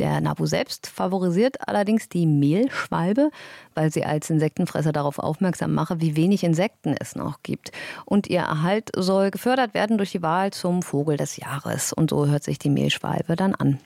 Der NABU selbst favorisiert allerdings die Mehlschwalbe, weil sie als Insektenfresser darauf aufmerksam mache, wie wenig Insekten es noch gibt. Und ihr Erhalt soll gefördert werden durch die Wahl zum Vogel des Jahres. Und so hört sich die Mehlschwalbe dann an.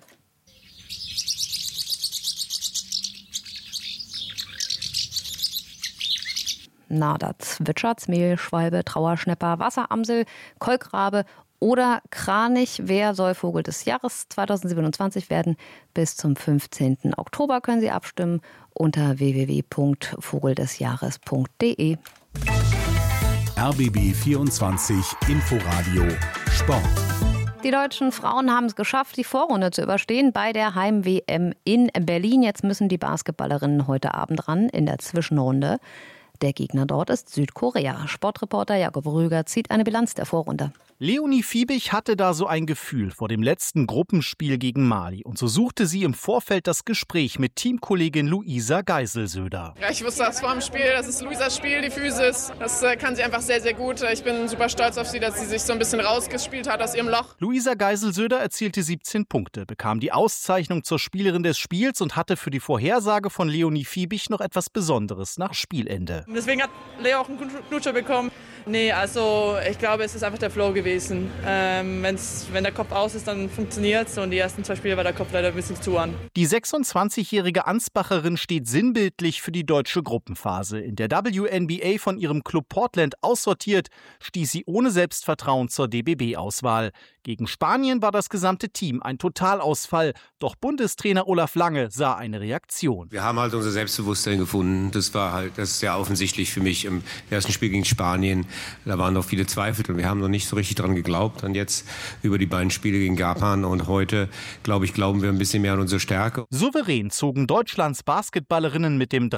Na, da zwitschert's. Mehlschwalbe, Trauerschnäpper, Wasseramsel, Kolkrabe oder Kranich. Wer soll Vogel des Jahres 2027 werden? Bis zum 15. Oktober können Sie abstimmen unter www.vogeldesjahres.de. RBB 24 Inforadio Sport. Die deutschen Frauen haben es geschafft, die Vorrunde zu überstehen bei der Heim-WM in Berlin. Jetzt müssen die Basketballerinnen heute Abend ran in der Zwischenrunde. Der Gegner dort ist Südkorea. Sportreporter Jakob Rüger zieht eine Bilanz der Vorrunde. Leonie Fiebig hatte da so ein Gefühl vor dem letzten Gruppenspiel gegen Mali. Und so suchte sie im Vorfeld das Gespräch mit Teamkollegin Luisa Geiselsöder. Ja, ich wusste das vor dem Spiel, das ist Luisas Spiel, die Physis. Das kann sie einfach sehr, sehr gut. Ich bin super stolz auf sie, dass sie sich so ein bisschen rausgespielt hat aus ihrem Loch. Luisa Geiselsöder erzielte 17 Punkte, bekam die Auszeichnung zur Spielerin des Spiels und hatte für die Vorhersage von Leonie Fiebig noch etwas Besonderes nach Spielende. Deswegen hat Leo auch einen Knutscher bekommen. Nee, also ich glaube, es ist einfach der Flow gewesen. Wenn der Kopf aus ist, dann funktioniert es. Und die ersten 2 Spiele war der Kopf leider ein bisschen zu an. Die 26-jährige Ansbacherin steht sinnbildlich für die deutsche Gruppenphase. In der WNBA von ihrem Club Portland aussortiert, stieß sie ohne Selbstvertrauen zur DBB-Auswahl. Gegen Spanien war das gesamte Team ein Totalausfall. Doch Bundestrainer Olaf Lange sah eine Reaktion. Wir haben halt unser Selbstbewusstsein gefunden. Das ist sehr offensichtlich für mich im ersten Spiel gegen Spanien. Da waren noch viele Zweifel und wir haben noch nicht so richtig dran geglaubt. Und jetzt über die beiden Spiele gegen Japan und heute, glauben wir ein bisschen mehr an unsere Stärke. Souverän zogen Deutschlands Basketballerinnen mit dem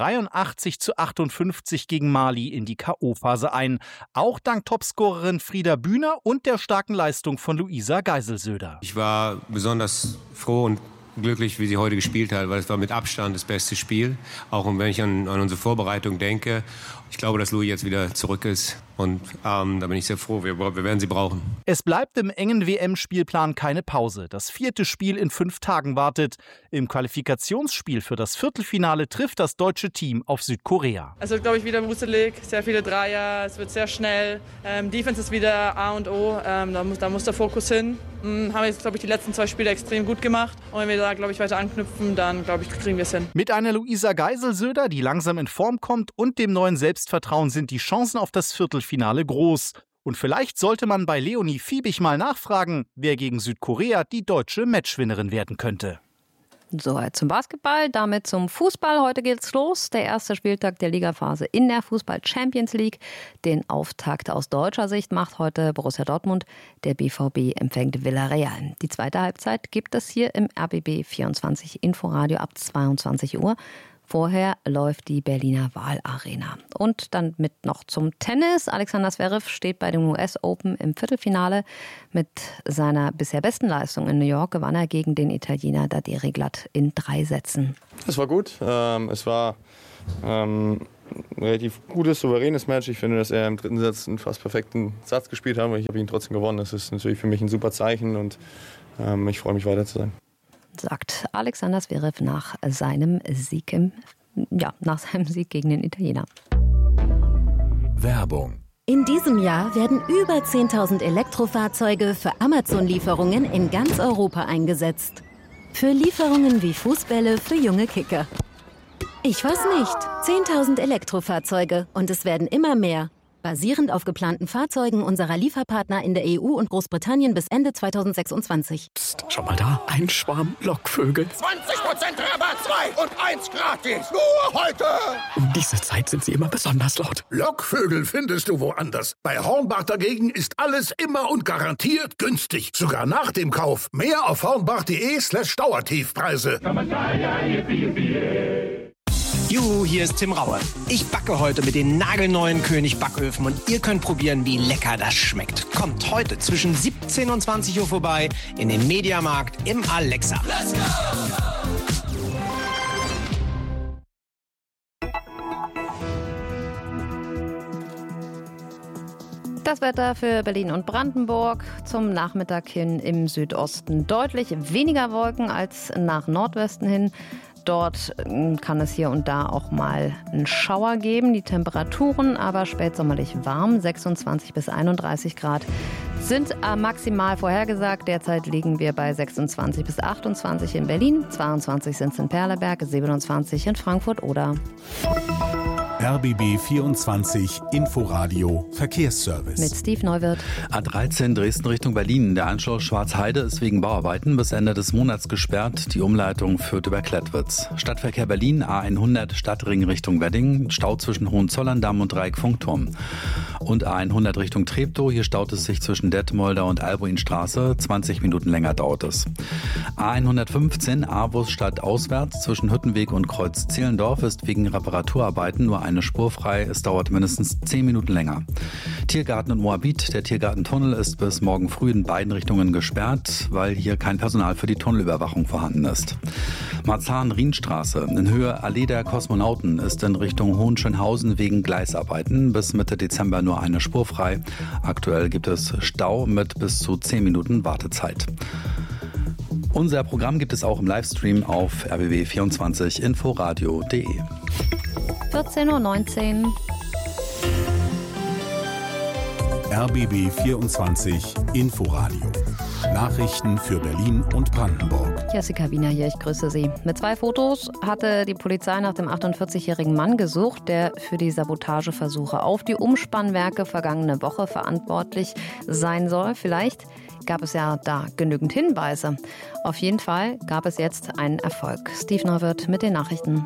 83:58 gegen Mali in die K.O.-Phase ein. Auch dank Topscorerin Frieda Bühner und der starken Leistung von Luisa Geiselsöder. Ich war besonders froh und glücklich, wie sie heute gespielt hat, weil es war mit Abstand das beste Spiel. Auch wenn ich an unsere Vorbereitung denke. Ich glaube, dass Louis jetzt wieder zurück ist und da bin ich sehr froh. Wir werden sie brauchen. Es bleibt im engen WM-Spielplan keine Pause. Das 4. Spiel in 5 Tagen wartet. Im Qualifikationsspiel für das Viertelfinale trifft das deutsche Team auf Südkorea. Also glaube ich wieder wuselig, sehr viele Dreier, es wird sehr schnell. Defense ist wieder A und O, da muss der Fokus hin. Haben wir jetzt, glaube ich, die letzten 2 Spiele extrem gut gemacht. Und wenn wir da, glaube ich, weiter anknüpfen, dann, glaube ich, kriegen wir es hin. Mit einer Luisa Geiselsöder, die langsam in Form kommt, und dem neuen Selbstvertrauen sind die Chancen auf das Viertelfinale groß. Und vielleicht sollte man bei Leonie Fiebig mal nachfragen, wer gegen Südkorea die deutsche Matchwinnerin werden könnte. Soweit zum Basketball, damit zum Fußball. Heute geht's los. Der erste Spieltag der Ligaphase in der Fußball-Champions League. Den Auftakt aus deutscher Sicht macht heute Borussia Dortmund. Der BVB empfängt Villarreal. Die zweite Halbzeit gibt es hier im RBB 24 Inforadio ab 22 Uhr. Vorher läuft die Berliner Wahlarena. Und dann mit noch zum Tennis. Alexander Zverev steht bei dem US Open im Viertelfinale. Mit seiner bisher besten Leistung in New York gewann er gegen den Italiener Daderi glatt in 3 Sätzen. Es war gut. Es war ein relativ gutes, souveränes Match. Ich finde, dass er im 3. Satz einen fast perfekten Satz gespielt hat. Ich habe ihn trotzdem gewonnen. Das ist natürlich für mich ein super Zeichen und ich freue mich, weiter zu sein. Sagt Alexander Zverev nach seinem Sieg gegen den Italiener. Werbung. In diesem Jahr werden über 10.000 Elektrofahrzeuge für Amazon-Lieferungen in ganz Europa eingesetzt. Für Lieferungen wie Fußbälle für junge Kicker. Ich weiß nicht. 10.000 Elektrofahrzeuge und es werden immer mehr. Basierend auf geplanten Fahrzeugen unserer Lieferpartner in der EU und Großbritannien bis Ende 2026. Psst, schau mal da, ein Schwarm Lockvögel. 20% Rabatt, 2 und 1 gratis. Nur heute. Um diese Zeit sind sie immer besonders laut. Lockvögel findest du woanders. Bei Hornbach dagegen ist alles immer und garantiert günstig. Sogar nach dem Kauf. Mehr auf hornbach.de/Dauertiefpreise. Juhu, hier ist Tim Raue. Ich backe heute mit den nagelneuen König Backöfen und ihr könnt probieren, wie lecker das schmeckt. Kommt heute zwischen 17 und 20 Uhr vorbei in den Mediamarkt im Alexa. Let's go! Das Wetter für Berlin und Brandenburg. Zum Nachmittag hin im Südosten deutlich weniger Wolken als nach Nordwesten hin. Dort kann es hier und da auch mal einen Schauer geben. Die Temperaturen aber spätsommerlich warm, 26 bis 31 Grad sind maximal vorhergesagt. Derzeit liegen wir bei 26 bis 28 in Berlin, 22 sind es in Perleberg, 27 in Frankfurt-Oder. RBB 24 Inforadio Verkehrsservice. Mit Steve Neuwirth. A13 Dresden Richtung Berlin. Der Anschluss Schwarzheide ist wegen Bauarbeiten bis Ende des Monats gesperrt. Die Umleitung führt über Klettwitz. Stadtverkehr Berlin, A100 Stadtring Richtung Wedding. Stau zwischen Hohenzollern-Damm und Dreieck-Funkturm. Und A100 Richtung Treptow. Hier staut es sich zwischen Detmolder und Albuinstraße. 20 Minuten länger dauert es. A115 Aarhus Stadt auswärts zwischen Hüttenweg und Kreuz Zehlendorf ist wegen Reparaturarbeiten nur eine Spur frei. Es dauert mindestens 10 Minuten länger. Tiergarten und Moabit. Der Tiergartentunnel ist bis morgen früh in beiden Richtungen gesperrt, weil hier kein Personal für die Tunnelüberwachung vorhanden ist. Marzahn-Rienstraße in Höhe Allee der Kosmonauten ist in Richtung Hohenschönhausen wegen Gleisarbeiten bis Mitte Dezember nur eine Spur frei. Aktuell gibt es Stau mit bis zu 10 Minuten Wartezeit. Unser Programm gibt es auch im Livestream auf rbb24inforadio.de. 14:19 Uhr. RBB 24 Inforadio. Nachrichten für Berlin und Brandenburg. Jessica Wiener hier, ich grüße Sie. Mit 2 Fotos hatte die Polizei nach dem 48-jährigen Mann gesucht, der für die Sabotageversuche auf die Umspannwerke vergangene Woche verantwortlich sein soll. Vielleicht gab es ja da genügend Hinweise. Auf jeden Fall gab es jetzt einen Erfolg. Steve Neuwirth mit den Nachrichten.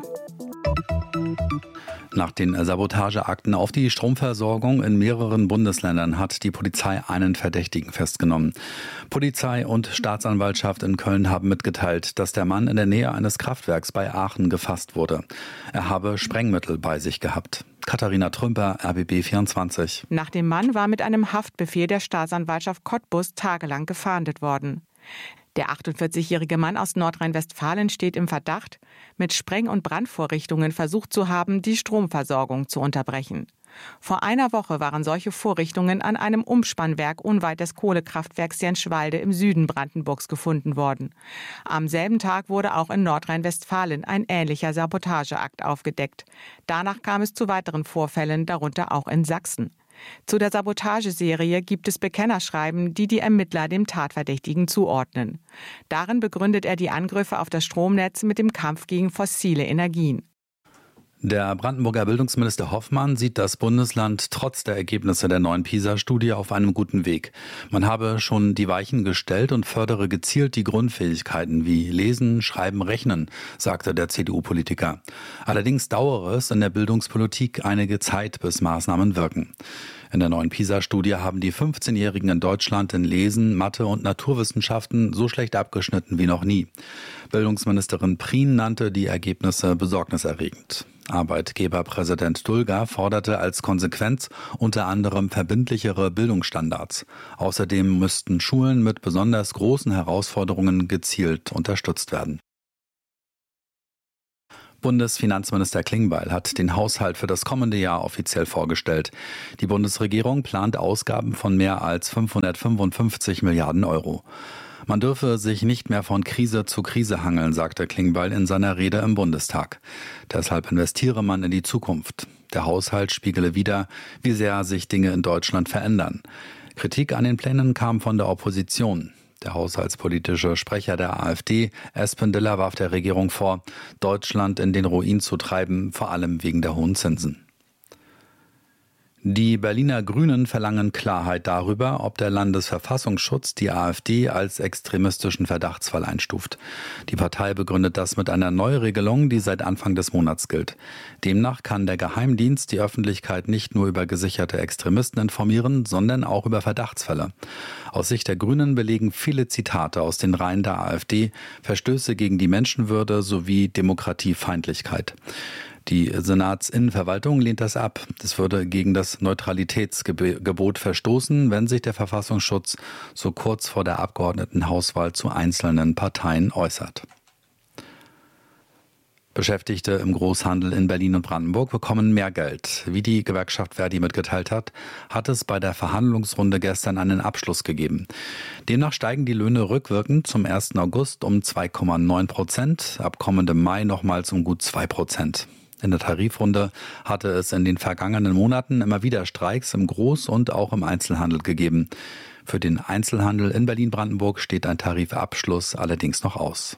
Nach den Sabotageakten auf die Stromversorgung in mehreren Bundesländern hat die Polizei einen Verdächtigen festgenommen. Polizei und Staatsanwaltschaft in Köln haben mitgeteilt, dass der Mann in der Nähe eines Kraftwerks bei Aachen gefasst wurde. Er habe Sprengmittel bei sich gehabt. Katharina Trümper, RBB 24. Nach dem Mann war mit einem Haftbefehl der Staatsanwaltschaft Cottbus tagelang gefahndet worden. Der 48-jährige Mann aus Nordrhein-Westfalen steht im Verdacht, mit Spreng- und Brandvorrichtungen versucht zu haben, die Stromversorgung zu unterbrechen. Vor einer Woche waren solche Vorrichtungen an einem Umspannwerk unweit des Kohlekraftwerks Jenschwalde im Süden Brandenburgs gefunden worden. Am selben Tag wurde auch in Nordrhein-Westfalen ein ähnlicher Sabotageakt aufgedeckt. Danach kam es zu weiteren Vorfällen, darunter auch in Sachsen. Zu der Sabotageserie gibt es Bekennerschreiben, die die Ermittler dem Tatverdächtigen zuordnen. Darin begründet er die Angriffe auf das Stromnetz mit dem Kampf gegen fossile Energien. Der Brandenburger Bildungsminister Hoffmann sieht das Bundesland trotz der Ergebnisse der neuen PISA-Studie auf einem guten Weg. Man habe schon die Weichen gestellt und fördere gezielt die Grundfähigkeiten wie Lesen, Schreiben, Rechnen, sagte der CDU-Politiker. Allerdings dauere es in der Bildungspolitik einige Zeit, bis Maßnahmen wirken. In der neuen PISA-Studie haben die 15-Jährigen in Deutschland in Lesen, Mathe und Naturwissenschaften so schlecht abgeschnitten wie noch nie. Bildungsministerin Prien nannte die Ergebnisse besorgniserregend. Arbeitgeberpräsident Dulger forderte als Konsequenz unter anderem verbindlichere Bildungsstandards. Außerdem müssten Schulen mit besonders großen Herausforderungen gezielt unterstützt werden. Bundesfinanzminister Klingbeil hat den Haushalt für das kommende Jahr offiziell vorgestellt. Die Bundesregierung plant Ausgaben von mehr als 555 Milliarden Euro. Man dürfe sich nicht mehr von Krise zu Krise hangeln, sagte Klingbeil in seiner Rede im Bundestag. Deshalb investiere man in die Zukunft. Der Haushalt spiegele wider, wie sehr sich Dinge in Deutschland verändern. Kritik an den Plänen kam von der Opposition. Der haushaltspolitische Sprecher der AfD, Espen Diller, warf der Regierung vor, Deutschland in den Ruin zu treiben, vor allem wegen der hohen Zinsen. Die Berliner Grünen verlangen Klarheit darüber, ob der Landesverfassungsschutz die AfD als extremistischen Verdachtsfall einstuft. Die Partei begründet das mit einer Neuregelung, die seit Anfang des Monats gilt. Demnach kann der Geheimdienst die Öffentlichkeit nicht nur über gesicherte Extremisten informieren, sondern auch über Verdachtsfälle. Aus Sicht der Grünen belegen viele Zitate aus den Reihen der AfD Verstöße gegen die Menschenwürde sowie Demokratiefeindlichkeit. Die Senatsinnenverwaltung lehnt das ab. Das würde gegen das Neutralitätsgebot verstoßen, wenn sich der Verfassungsschutz so kurz vor der Abgeordnetenhauswahl zu einzelnen Parteien äußert. Beschäftigte im Großhandel in Berlin und Brandenburg bekommen mehr Geld. Wie die Gewerkschaft Verdi mitgeteilt hat, hat es bei der Verhandlungsrunde gestern einen Abschluss gegeben. Demnach steigen die Löhne rückwirkend zum 1. August um 2,9%, ab kommendem Mai nochmals um gut 2%. In der Tarifrunde hatte es in den vergangenen Monaten immer wieder Streiks im Groß- und auch im Einzelhandel gegeben. Für den Einzelhandel in Berlin-Brandenburg steht ein Tarifabschluss allerdings noch aus.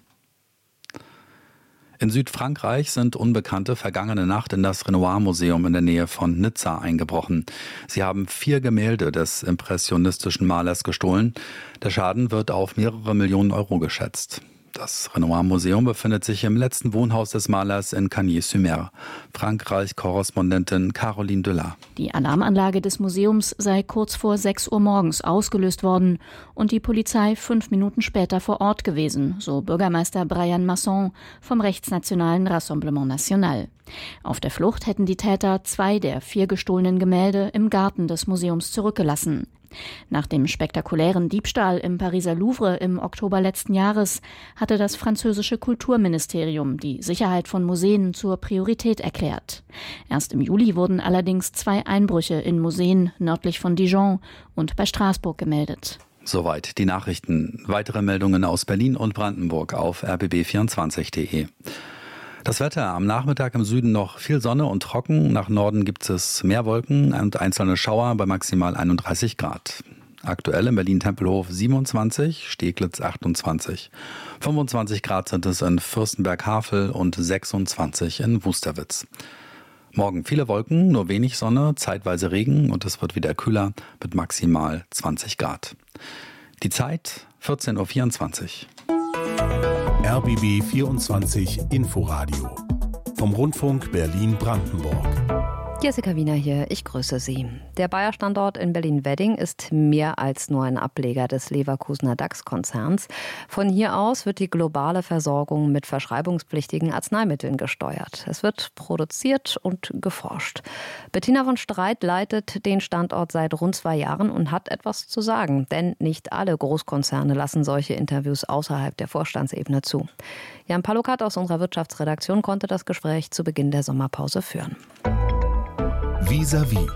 In Südfrankreich sind Unbekannte vergangene Nacht in das Renoir-Museum in der Nähe von Nizza eingebrochen. Sie haben 4 Gemälde des impressionistischen Malers gestohlen. Der Schaden wird auf mehrere Millionen Euro geschätzt. Das Renoir-Museum befindet sich im letzten Wohnhaus des Malers in Cagnes-sur-Mer. Frankreich-Korrespondentin Caroline Delac. Die Alarmanlage des Museums sei kurz vor 6 Uhr morgens ausgelöst worden und die Polizei 5 Minuten später vor Ort gewesen, so Bürgermeister Brian Masson vom rechtsnationalen Rassemblement National. Auf der Flucht hätten die Täter 2 der 4 gestohlenen Gemälde im Garten des Museums zurückgelassen. Nach dem spektakulären Diebstahl im Pariser Louvre im Oktober letzten Jahres hatte das französische Kulturministerium die Sicherheit von Museen zur Priorität erklärt. Erst im Juli wurden allerdings 2 Einbrüche in Museen nördlich von Dijon und bei Straßburg gemeldet. Soweit die Nachrichten. Weitere Meldungen aus Berlin und Brandenburg auf rbb24.de. Das Wetter am Nachmittag im Süden noch viel Sonne und trocken. Nach Norden gibt es mehr Wolken und einzelne Schauer bei maximal 31 Grad. Aktuell in Berlin-Tempelhof 27, Steglitz 28. 25 Grad sind es in Fürstenberg-Havel und 26 in Wusterwitz. Morgen viele Wolken, nur wenig Sonne, zeitweise Regen und es wird wieder kühler mit maximal 20 Grad. Die Zeit 14.24 Uhr. RBB 24 Inforadio vom Rundfunk Berlin-Brandenburg. Jessica Wiener hier, ich grüße Sie. Der Bayer-Standort in Berlin-Wedding ist mehr als nur ein Ableger des Leverkusener DAX-Konzerns. Von hier aus wird die globale Versorgung mit verschreibungspflichtigen Arzneimitteln gesteuert. Es wird produziert und geforscht. Bettina von Streit leitet den Standort seit rund 2 Jahren und hat etwas zu sagen. Denn nicht alle Großkonzerne lassen solche Interviews außerhalb der Vorstandsebene zu. Jan Palukat aus unserer Wirtschaftsredaktion konnte das Gespräch zu Beginn der Sommerpause führen. Vis-à-vis.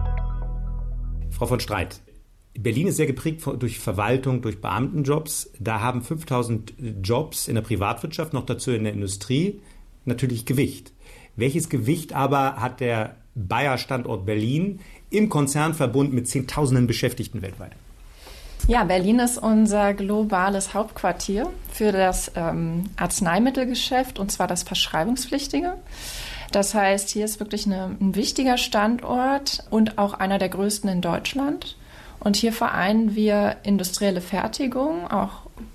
Frau von Streit, Berlin ist sehr geprägt durch Verwaltung, durch Beamtenjobs. Da haben 5000 Jobs in der Privatwirtschaft, noch dazu in der Industrie, natürlich Gewicht. Welches Gewicht aber hat der Bayer-Standort Berlin im Konzernverbund mit Zehntausenden Beschäftigten weltweit? Ja, Berlin ist unser globales Hauptquartier für das Arzneimittelgeschäft, und zwar das Verschreibungspflichtige. Das heißt, hier ist wirklich ein wichtiger Standort und auch einer der größten in Deutschland. Und hier vereinen wir industrielle Fertigung, auch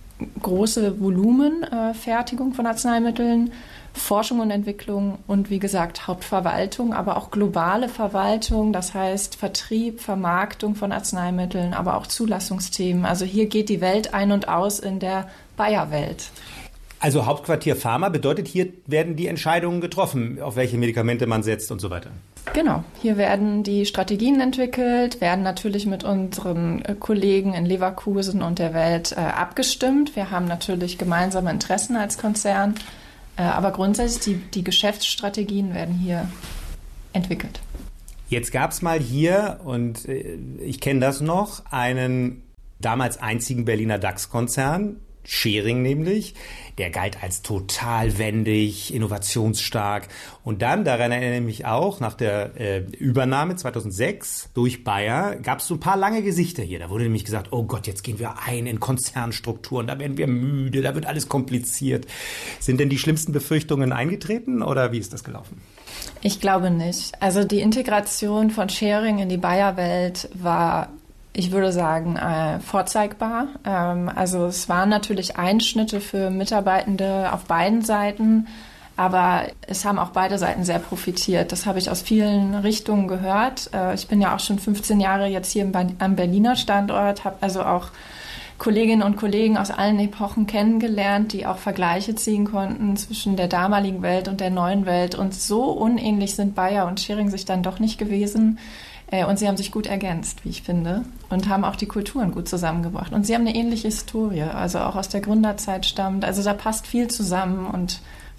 große Volumenfertigung von Arzneimitteln, Forschung und Entwicklung und wie gesagt Hauptverwaltung, aber auch globale Verwaltung, das heißt Vertrieb, Vermarktung von Arzneimitteln, aber auch Zulassungsthemen. Also hier geht die Welt ein und aus in der Bayer-Welt. Also Hauptquartier Pharma bedeutet, hier werden die Entscheidungen getroffen, auf welche Medikamente man setzt und so weiter. Genau, hier werden die Strategien entwickelt, werden natürlich mit unseren Kollegen in Leverkusen und der Welt abgestimmt. Wir haben natürlich gemeinsame Interessen als Konzern, aber grundsätzlich die Geschäftsstrategien werden hier entwickelt. Jetzt gab es mal hier, und ich kenne das noch, einen damals einzigen Berliner DAX-Konzern, Schering nämlich, der galt als total wendig, innovationsstark. Und dann, daran erinnere ich mich auch, nach der Übernahme 2006 durch Bayer, gab es so ein paar lange Gesichter hier. Da wurde nämlich gesagt, oh Gott, jetzt gehen wir ein in Konzernstrukturen, da werden wir müde, da wird alles kompliziert. Sind denn die schlimmsten Befürchtungen eingetreten oder wie ist das gelaufen? Ich glaube nicht. Also die Integration von Schering in die Bayer-Welt war, ich würde sagen, vorzeigbar. Also es waren natürlich Einschnitte für Mitarbeitende auf beiden Seiten, aber es haben auch beide Seiten sehr profitiert. Das habe ich aus vielen Richtungen gehört. Ich bin ja auch schon 15 Jahre jetzt hier am Berliner Standort, habe also auch Kolleginnen und Kollegen aus allen Epochen kennengelernt, die auch Vergleiche ziehen konnten zwischen der damaligen Welt und der neuen Welt. Und so unähnlich sind Bayer und Schering sich dann doch nicht gewesen. Und sie haben sich gut ergänzt, wie ich finde, und haben auch die Kulturen gut zusammengebracht. Und sie haben eine ähnliche Historie, also auch aus der Gründerzeit stammt. Also da passt viel zusammen und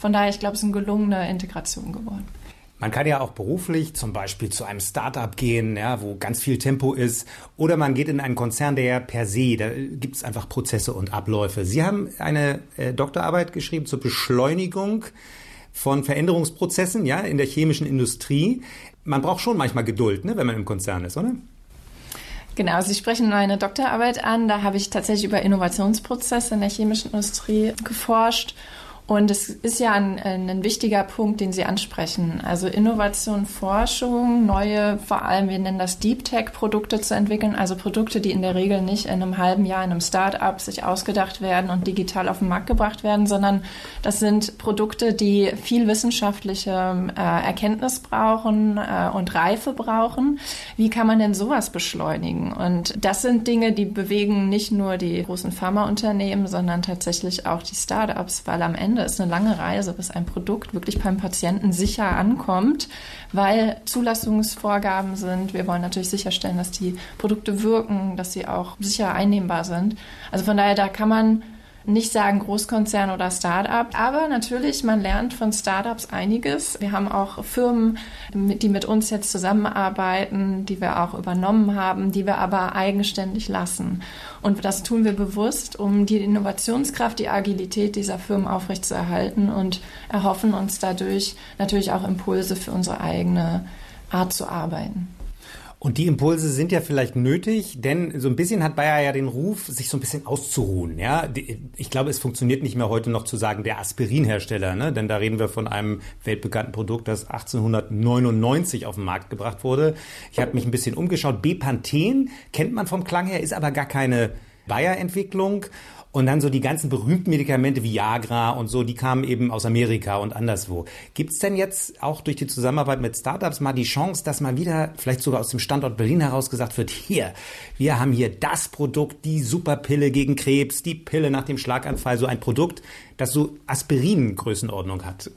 Von daher, ich glaube, es ist eine gelungene Integration geworden. Man kann ja auch beruflich zum Beispiel zu einem Start-up gehen, ja, wo ganz viel Tempo ist. Oder man geht in einen Konzern, der per se, da gibt es einfach Prozesse und Abläufe. Sie haben eine Doktorarbeit geschrieben zur Beschleunigung von Veränderungsprozessen, ja, in der chemischen Industrie. Man braucht schon manchmal Geduld, ne, wenn man im Konzern ist, oder? Genau, Sie sprechen meine Doktorarbeit an. Da habe ich tatsächlich über Innovationsprozesse in der chemischen Industrie geforscht. Und es ist ja ein wichtiger Punkt, den Sie ansprechen. Also Innovation, Forschung, neue, vor allem, wir nennen das Deep Tech-Produkte zu entwickeln. Also Produkte, die in der Regel nicht in einem halben Jahr in einem Start-up sich ausgedacht werden und digital auf den Markt gebracht werden, sondern das sind Produkte, die viel wissenschaftliche Erkenntnis brauchen und Reife brauchen. Wie kann man denn sowas beschleunigen? Und das sind Dinge, die bewegen nicht nur die großen Pharmaunternehmen, sondern tatsächlich auch die Start-ups, weil am Ende ist eine lange Reise, bis ein Produkt wirklich beim Patienten sicher ankommt, weil Zulassungsvorgaben sind. Wir wollen natürlich sicherstellen, dass die Produkte wirken, dass sie auch sicher einnehmbar sind. Also von daher, da kann man nicht sagen Großkonzern oder Start-up, aber natürlich, man lernt von Start-ups einiges. Wir haben auch Firmen, die mit uns jetzt zusammenarbeiten, die wir auch übernommen haben, die wir aber eigenständig lassen. Und das tun wir bewusst, um die Innovationskraft, die Agilität dieser Firmen aufrechtzuerhalten und erhoffen uns dadurch natürlich auch Impulse für unsere eigene Art zu arbeiten. Und die Impulse sind ja vielleicht nötig, denn so ein bisschen hat Bayer ja den Ruf, sich so ein bisschen auszuruhen. Ja, ich glaube, es funktioniert nicht mehr heute noch zu sagen, der Aspirinhersteller, ne? Denn da reden wir von einem weltbekannten Produkt, das 1899 auf den Markt gebracht wurde. Ich habe mich ein bisschen umgeschaut. Bepanthen kennt man vom Klang her, ist aber gar keine Bayer-Entwicklung. Und dann so die ganzen berühmten Medikamente wie Viagra und so, die kamen eben aus Amerika und anderswo. Gibt es denn jetzt auch durch die Zusammenarbeit mit Startups mal die Chance, dass mal wieder, vielleicht sogar aus dem Standort Berlin heraus gesagt wird, hier, wir haben hier das Produkt, die Superpille gegen Krebs, die Pille nach dem Schlaganfall, so ein Produkt, das so Aspirin-Größenordnung hat?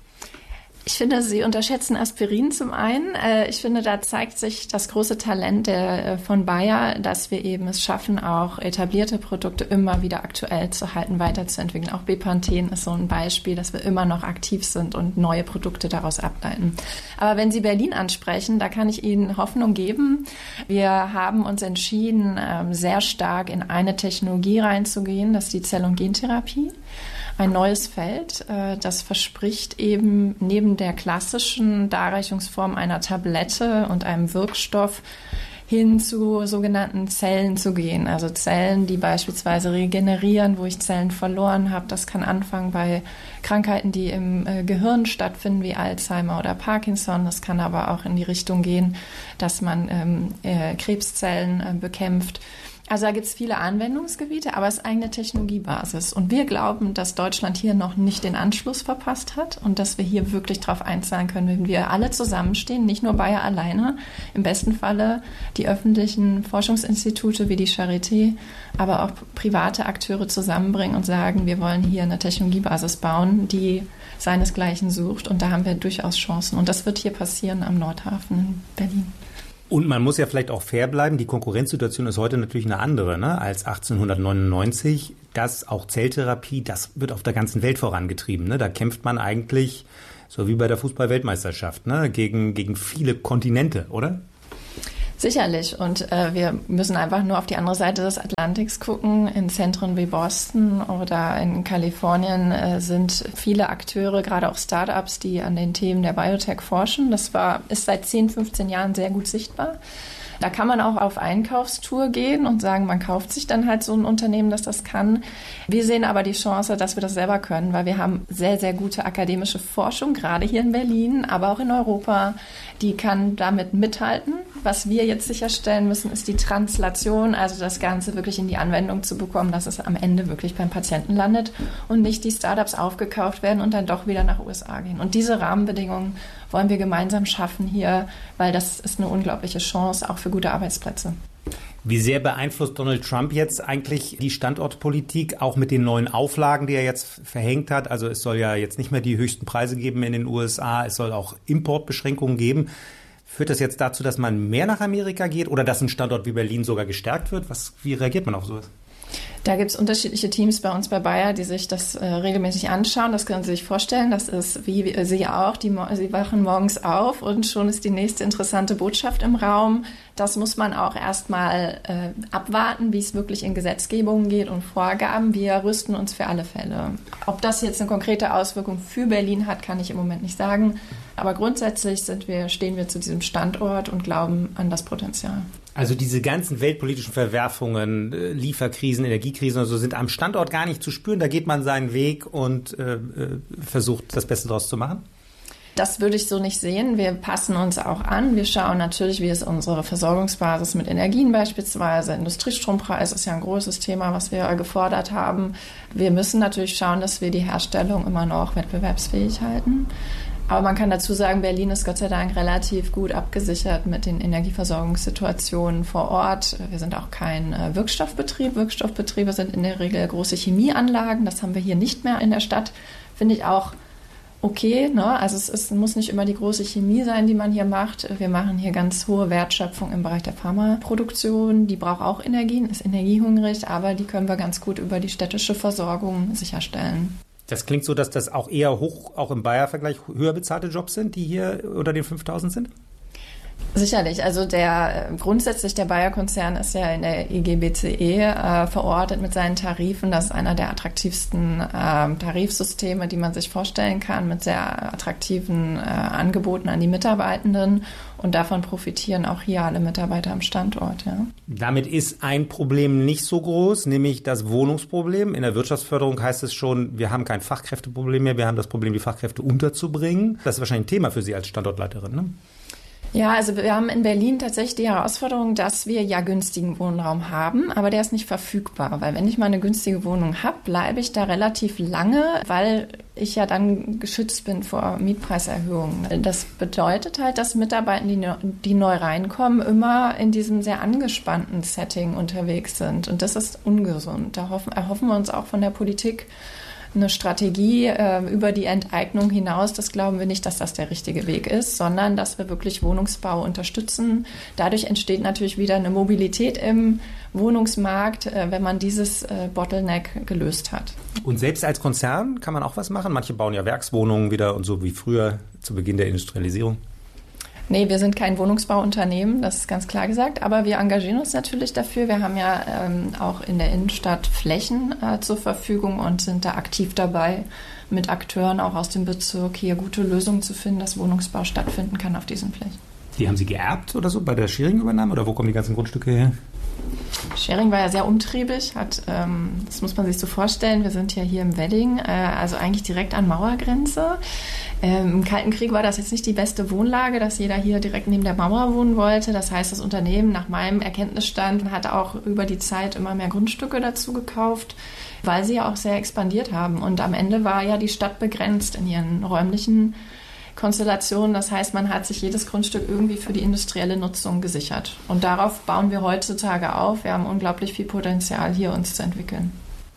Ich finde, Sie unterschätzen Aspirin zum einen. Ich finde, da zeigt sich das große Talent von Bayer, dass wir eben es schaffen, auch etablierte Produkte immer wieder aktuell zu halten, weiterzuentwickeln. Auch Bepanthen ist so ein Beispiel, dass wir immer noch aktiv sind und neue Produkte daraus ableiten. Aber wenn Sie Berlin ansprechen, da kann ich Ihnen Hoffnung geben. Wir haben uns entschieden, sehr stark in eine Technologie reinzugehen, das ist die Zell- und Gentherapie. Ein neues Feld, das verspricht eben neben der klassischen Darreichungsform einer Tablette und einem Wirkstoff hin zu sogenannten Zellen zu gehen. Also Zellen, die beispielsweise regenerieren, wo ich Zellen verloren habe. Das kann anfangen bei Krankheiten, die im Gehirn stattfinden, wie Alzheimer oder Parkinson. Das kann aber auch in die Richtung gehen, dass man Krebszellen bekämpft. Also da gibt es viele Anwendungsgebiete, aber es ist eine Technologiebasis. Und wir glauben, dass Deutschland hier noch nicht den Anschluss verpasst hat und dass wir hier wirklich darauf einzahlen können, wenn wir alle zusammenstehen, nicht nur Bayer alleine, im besten Falle die öffentlichen Forschungsinstitute wie die Charité, aber auch private Akteure zusammenbringen und sagen, wir wollen hier eine Technologiebasis bauen, die seinesgleichen sucht. Und da haben wir durchaus Chancen. Und das wird hier passieren am Nordhafen in Berlin. Und man muss ja vielleicht auch fair bleiben. Die Konkurrenzsituation ist heute natürlich eine andere, ne, als 1899. Das, auch Zelltherapie, das wird auf der ganzen Welt vorangetrieben. Ne? Da kämpft man eigentlich, so wie bei der Fußball-Weltmeisterschaft, ne, gegen viele Kontinente, oder? Sicherlich. Und wir müssen einfach nur auf die andere Seite des Atlantiks gucken. In Zentren wie Boston oder in Kalifornien sind viele Akteure, gerade auch Startups, die an den Themen der Biotech forschen. Das ist seit 10, 15 Jahren sehr gut sichtbar. Da kann man auch auf Einkaufstour gehen und sagen, man kauft sich dann halt so ein Unternehmen, das das kann. Wir sehen aber die Chance, dass wir das selber können, weil wir haben sehr, sehr gute akademische Forschung, gerade hier in Berlin, aber auch in Europa. Die kann damit mithalten. Was wir jetzt sicherstellen müssen, ist die Translation, also das Ganze wirklich in die Anwendung zu bekommen, dass es am Ende wirklich beim Patienten landet und nicht die Startups aufgekauft werden und dann doch wieder nach USA gehen. Und diese Rahmenbedingungen wollen wir gemeinsam schaffen hier, weil das ist eine unglaubliche Chance, auch für gute Arbeitsplätze. Wie sehr beeinflusst Donald Trump jetzt eigentlich die Standortpolitik, auch mit den neuen Auflagen, die er jetzt verhängt hat? Also es soll ja jetzt nicht mehr die höchsten Preise geben in den USA, es soll auch Importbeschränkungen geben. Führt das jetzt dazu, dass man mehr nach Amerika geht oder dass ein Standort wie Berlin sogar gestärkt wird? Wie reagiert man auf sowas? Da gibt es unterschiedliche Teams bei uns bei Bayer, die sich das regelmäßig anschauen. Das können Sie sich vorstellen. Das ist wie Sie auch. Sie wachen morgens auf und schon ist die nächste interessante Botschaft im Raum. Das muss man auch erstmal abwarten, wie es wirklich in Gesetzgebungen geht und Vorgaben. Wir rüsten uns für alle Fälle. Ob das jetzt eine konkrete Auswirkung für Berlin hat, kann ich im Moment nicht sagen. Aber grundsätzlich stehen wir zu diesem Standort und glauben an das Potenzial. Also diese ganzen weltpolitischen Verwerfungen, Lieferkrisen, Energiekrisen und so sind am Standort gar nicht zu spüren. Da geht man seinen Weg und versucht, das Beste daraus zu machen? Das würde ich so nicht sehen. Wir passen uns auch an. Wir schauen natürlich, wie ist unsere Versorgungsbasis mit Energien beispielsweise. Industriestrompreis ist ja ein großes Thema, was wir gefordert haben. Wir müssen natürlich schauen, dass wir die Herstellung immer noch wettbewerbsfähig halten. Aber man kann dazu sagen, Berlin ist Gott sei Dank relativ gut abgesichert mit den Energieversorgungssituationen vor Ort. Wir sind auch kein Wirkstoffbetrieb. Wirkstoffbetriebe sind in der Regel große Chemieanlagen. Das haben wir hier nicht mehr in der Stadt. Finde ich auch okay, ne? Also es muss nicht immer die große Chemie sein, die man hier macht. Wir machen hier ganz hohe Wertschöpfung im Bereich der Pharmaproduktion. Die braucht auch Energien, ist energiehungrig, aber die können wir ganz gut über die städtische Versorgung sicherstellen. Das klingt so, dass das auch eher auch im Bayer-Vergleich höher bezahlte Jobs sind, die hier unter den 5.000 sind? Sicherlich. Also grundsätzlich der Bayer-Konzern ist ja in der EGBCE verortet mit seinen Tarifen. Das ist einer der attraktivsten Tarifsysteme, die man sich vorstellen kann, mit sehr attraktiven Angeboten an die Mitarbeitenden. Und davon profitieren auch hier alle Mitarbeiter am Standort. Ja. Damit ist ein Problem nicht so groß, nämlich das Wohnungsproblem. In der Wirtschaftsförderung heißt es schon, wir haben kein Fachkräfteproblem mehr, wir haben das Problem, die Fachkräfte unterzubringen. Das ist wahrscheinlich ein Thema für Sie als Standortleiterin, ne? Ja, also wir haben in Berlin tatsächlich die Herausforderung, dass wir ja günstigen Wohnraum haben, aber der ist nicht verfügbar, weil wenn ich mal eine günstige Wohnung habe, bleibe ich da relativ lange, weil ich ja dann geschützt bin vor Mietpreiserhöhungen. Das bedeutet halt, dass Mitarbeiter, die neu reinkommen, immer in diesem sehr angespannten Setting unterwegs sind und das ist ungesund. Da erhoffen wir uns auch von der Politik eine Strategie über die Enteignung hinaus, das glauben wir nicht, dass das der richtige Weg ist, sondern dass wir wirklich Wohnungsbau unterstützen. Dadurch entsteht natürlich wieder eine Mobilität im Wohnungsmarkt, wenn man dieses Bottleneck gelöst hat. Und selbst als Konzern kann man auch was machen? Manche bauen ja Werkswohnungen wieder und so wie früher zu Beginn der Industrialisierung. Nee, wir sind kein Wohnungsbauunternehmen, das ist ganz klar gesagt, aber wir engagieren uns natürlich dafür. Wir haben ja auch in der Innenstadt Flächen zur Verfügung und sind da aktiv dabei, mit Akteuren auch aus dem Bezirk hier gute Lösungen zu finden, dass Wohnungsbau stattfinden kann auf diesen Flächen. Die haben Sie geerbt oder so bei der Schering-Übernahme oder wo kommen die ganzen Grundstücke her? Schering war ja sehr umtriebig, das muss man sich so vorstellen, wir sind ja hier im Wedding, also eigentlich direkt an Mauergrenze. Im Kalten Krieg war das jetzt nicht die beste Wohnlage, dass jeder hier direkt neben der Mauer wohnen wollte. Das heißt, das Unternehmen nach meinem Erkenntnisstand hat auch über die Zeit immer mehr Grundstücke dazu gekauft, weil sie ja auch sehr expandiert haben. Und am Ende war ja die Stadt begrenzt in ihren räumlichen Konstellationen. Das heißt, man hat sich jedes Grundstück irgendwie für die industrielle Nutzung gesichert. Und darauf bauen wir heutzutage auf. Wir haben unglaublich viel Potenzial, hier uns zu entwickeln.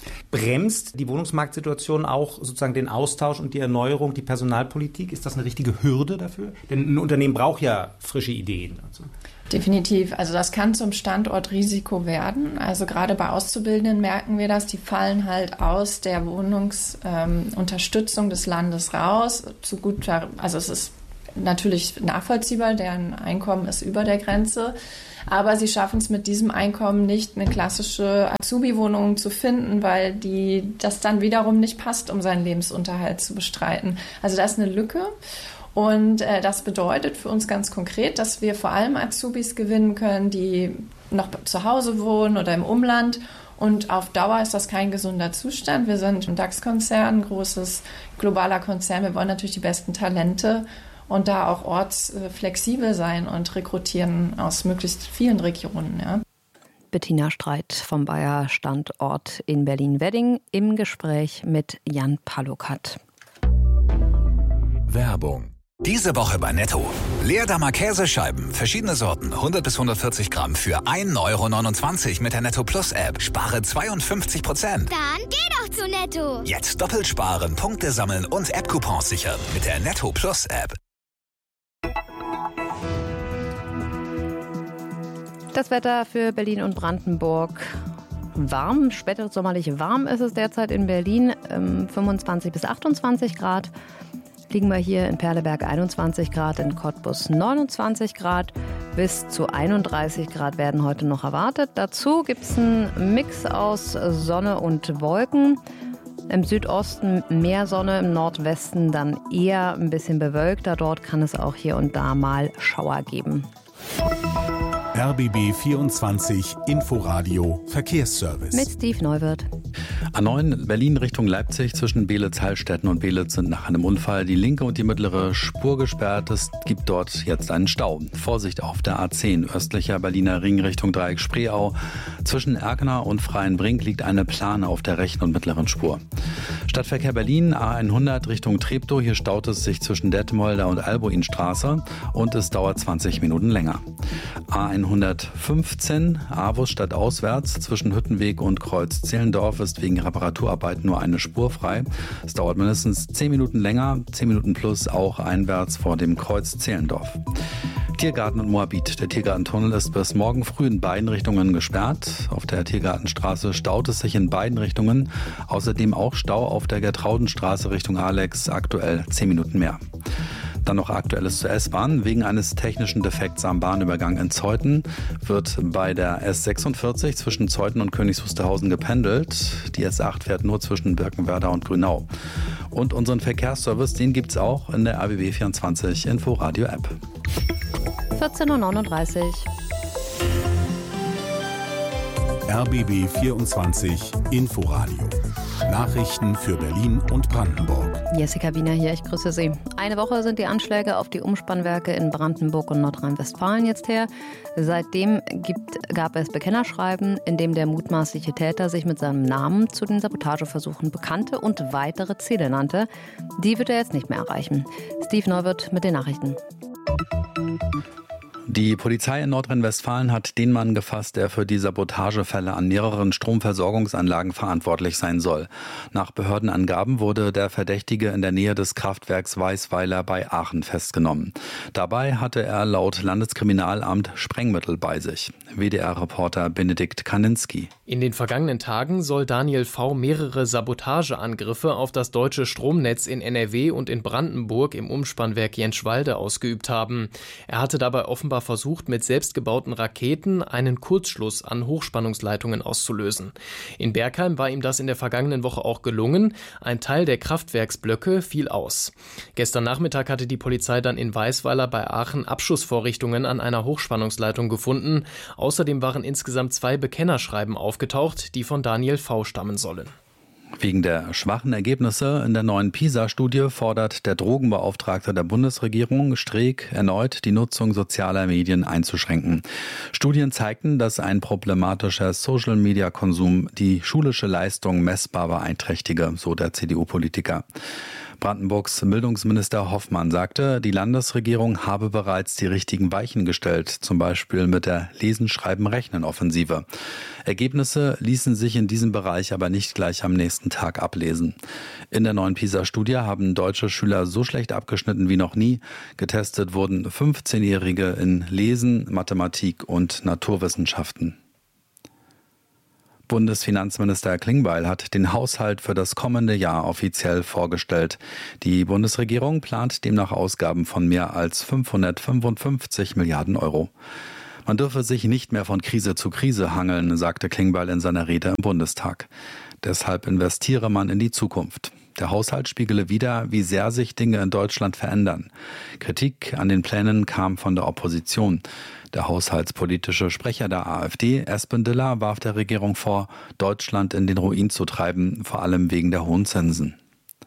Bremst die Wohnungsmarktsituation auch sozusagen den Austausch und die Erneuerung, die Personalpolitik? Ist das eine richtige Hürde dafür? Denn ein Unternehmen braucht ja frische Ideen. Definitiv. Also das kann zum Standortrisiko werden. Also gerade bei Auszubildenden merken wir das. Die fallen halt aus der Wohnungsunterstützung des Landes raus. Also es ist natürlich nachvollziehbar, deren Einkommen ist über der Grenze. Aber sie schaffen es mit diesem Einkommen nicht, eine klassische Azubi-Wohnung zu finden, weil das dann wiederum nicht passt, um seinen Lebensunterhalt zu bestreiten. Also da ist eine Lücke. Und das bedeutet für uns ganz konkret, dass wir vor allem Azubis gewinnen können, die noch zu Hause wohnen oder im Umland. Und auf Dauer ist das kein gesunder Zustand. Wir sind ein DAX-Konzern, ein großes globaler Konzern. Wir wollen natürlich die besten Talente und da auch ortsflexibel sein und rekrutieren aus möglichst vielen Regionen. Ja. Bettina Streit vom Bayer Standort in Berlin-Wedding im Gespräch mit Jan Palukat. Werbung. Diese Woche bei Netto. Leerdammer Käsescheiben, verschiedene Sorten, 100 bis 140 Gramm für 1,29 € mit der Netto Plus App. Spare 52%. Dann geh doch zu Netto. Jetzt doppelt sparen, Punkte sammeln und App-Coupons sichern mit der Netto Plus App. Das Wetter für Berlin und Brandenburg. warm, spätsommerlich warm ist es derzeit in Berlin, 25 bis 28 Grad. Liegen wir hier in Perleberg 21 Grad, in Cottbus 29 Grad. Bis zu 31 Grad werden heute noch erwartet. Dazu gibt es einen Mix aus Sonne und Wolken. Im Südosten mehr Sonne, im Nordwesten dann eher ein bisschen bewölkter. Dort kann es auch hier und da mal Schauer geben. RBB 24 Inforadio Verkehrsservice. Mit Steve Neuwirth. A9 Berlin Richtung Leipzig zwischen Beelitz-Hallstätten und Beelitz sind nach einem Unfall die linke und die mittlere Spur gesperrt. Es gibt dort jetzt einen Stau. Vorsicht auf der A10 östlicher Berliner Ring Richtung Dreieck Spreeau. Zwischen Erkner und Freienbrink liegt eine Plane auf der rechten und mittleren Spur. Stadtverkehr Berlin A100 Richtung Treptow. Hier staut es sich zwischen Detmolder und Albuinstraße und es dauert 20 Minuten länger. A115 Avus stadtauswärts zwischen Hüttenweg und Kreuz Zehlendorf ist wegen Reparaturarbeiten nur eine Spur frei. Es dauert mindestens 10 Minuten länger, 10 Minuten plus auch einwärts vor dem Kreuz Zehlendorf. Tiergarten und Moabit. Der Tiergartentunnel ist bis morgen früh in beiden Richtungen gesperrt. Auf der Tiergartenstraße staut es sich in beiden Richtungen. Außerdem auch Stau auf der Gertraudenstraße Richtung Alex, aktuell 10 Minuten mehr. Dann noch Aktuelles zur S-Bahn. Wegen eines technischen Defekts am Bahnübergang in Zeuthen wird bei der S46 zwischen Zeuthen und Königs Wusterhausen gependelt. Die S8 fährt nur zwischen Birkenwerder und Grünau. Und unseren Verkehrsservice, den gibt's auch in der RBB 24 Inforadio App. 14.39 Uhr. RBB 24 Inforadio. Nachrichten für Berlin und Brandenburg. Jessica Wiener hier, ich grüße Sie. Eine Woche sind die Anschläge auf die Umspannwerke in Brandenburg und Nordrhein-Westfalen jetzt her. Seitdem gab es Bekennerschreiben, in dem der mutmaßliche Täter sich mit seinem Namen zu den Sabotageversuchen bekannte und weitere Ziele nannte. Die wird er jetzt nicht mehr erreichen. Steve Neuwirth mit den Nachrichten. Die Polizei in Nordrhein-Westfalen hat den Mann gefasst, der für die Sabotagefälle an mehreren Stromversorgungsanlagen verantwortlich sein soll. Nach Behördenangaben wurde der Verdächtige in der Nähe des Kraftwerks Weißweiler bei Aachen festgenommen. Dabei hatte er laut Landeskriminalamt Sprengmittel bei sich. WDR-Reporter Benedikt Kaninski. In den vergangenen Tagen soll Daniel V. mehrere Sabotageangriffe auf das deutsche Stromnetz in NRW und in Brandenburg im Umspannwerk Jenschwalde ausgeübt haben. Er hatte dabei offenbar versucht, mit selbstgebauten Raketen einen Kurzschluss an Hochspannungsleitungen auszulösen. In Bergheim war ihm das in der vergangenen Woche auch gelungen. Ein Teil der Kraftwerksblöcke fiel aus. Gestern Nachmittag hatte die Polizei dann in Weißweiler bei Aachen Abschussvorrichtungen an einer Hochspannungsleitung gefunden. Außerdem waren insgesamt 2 Bekennerschreiben aufgetaucht, die von Daniel V. stammen sollen. Wegen der schwachen Ergebnisse in der neuen PISA-Studie fordert der Drogenbeauftragte der Bundesregierung, Streeck, erneut die Nutzung sozialer Medien einzuschränken. Studien zeigten, dass ein problematischer Social-Media-Konsum die schulische Leistung messbar beeinträchtige, so der CDU-Politiker. Brandenburgs Bildungsminister Hoffmann sagte, die Landesregierung habe bereits die richtigen Weichen gestellt, zum Beispiel mit der Lesen-Schreiben-Rechnen-Offensive. Ergebnisse ließen sich in diesem Bereich aber nicht gleich am nächsten Tag ablesen. In der neuen PISA-Studie haben deutsche Schüler so schlecht abgeschnitten wie noch nie. Getestet wurden 15-Jährige in Lesen, Mathematik und Naturwissenschaften. Bundesfinanzminister Klingbeil hat den Haushalt für das kommende Jahr offiziell vorgestellt. Die Bundesregierung plant demnach Ausgaben von mehr als 555 Milliarden Euro. Man dürfe sich nicht mehr von Krise zu Krise hangeln, sagte Klingbeil in seiner Rede im Bundestag. Deshalb investiere man in die Zukunft. Der Haushalt spiegele wider, wie sehr sich Dinge in Deutschland verändern. Kritik an den Plänen kam von der Opposition. Der haushaltspolitische Sprecher der AfD, Espen Diller, warf der Regierung vor, Deutschland in den Ruin zu treiben, vor allem wegen der hohen Zinsen.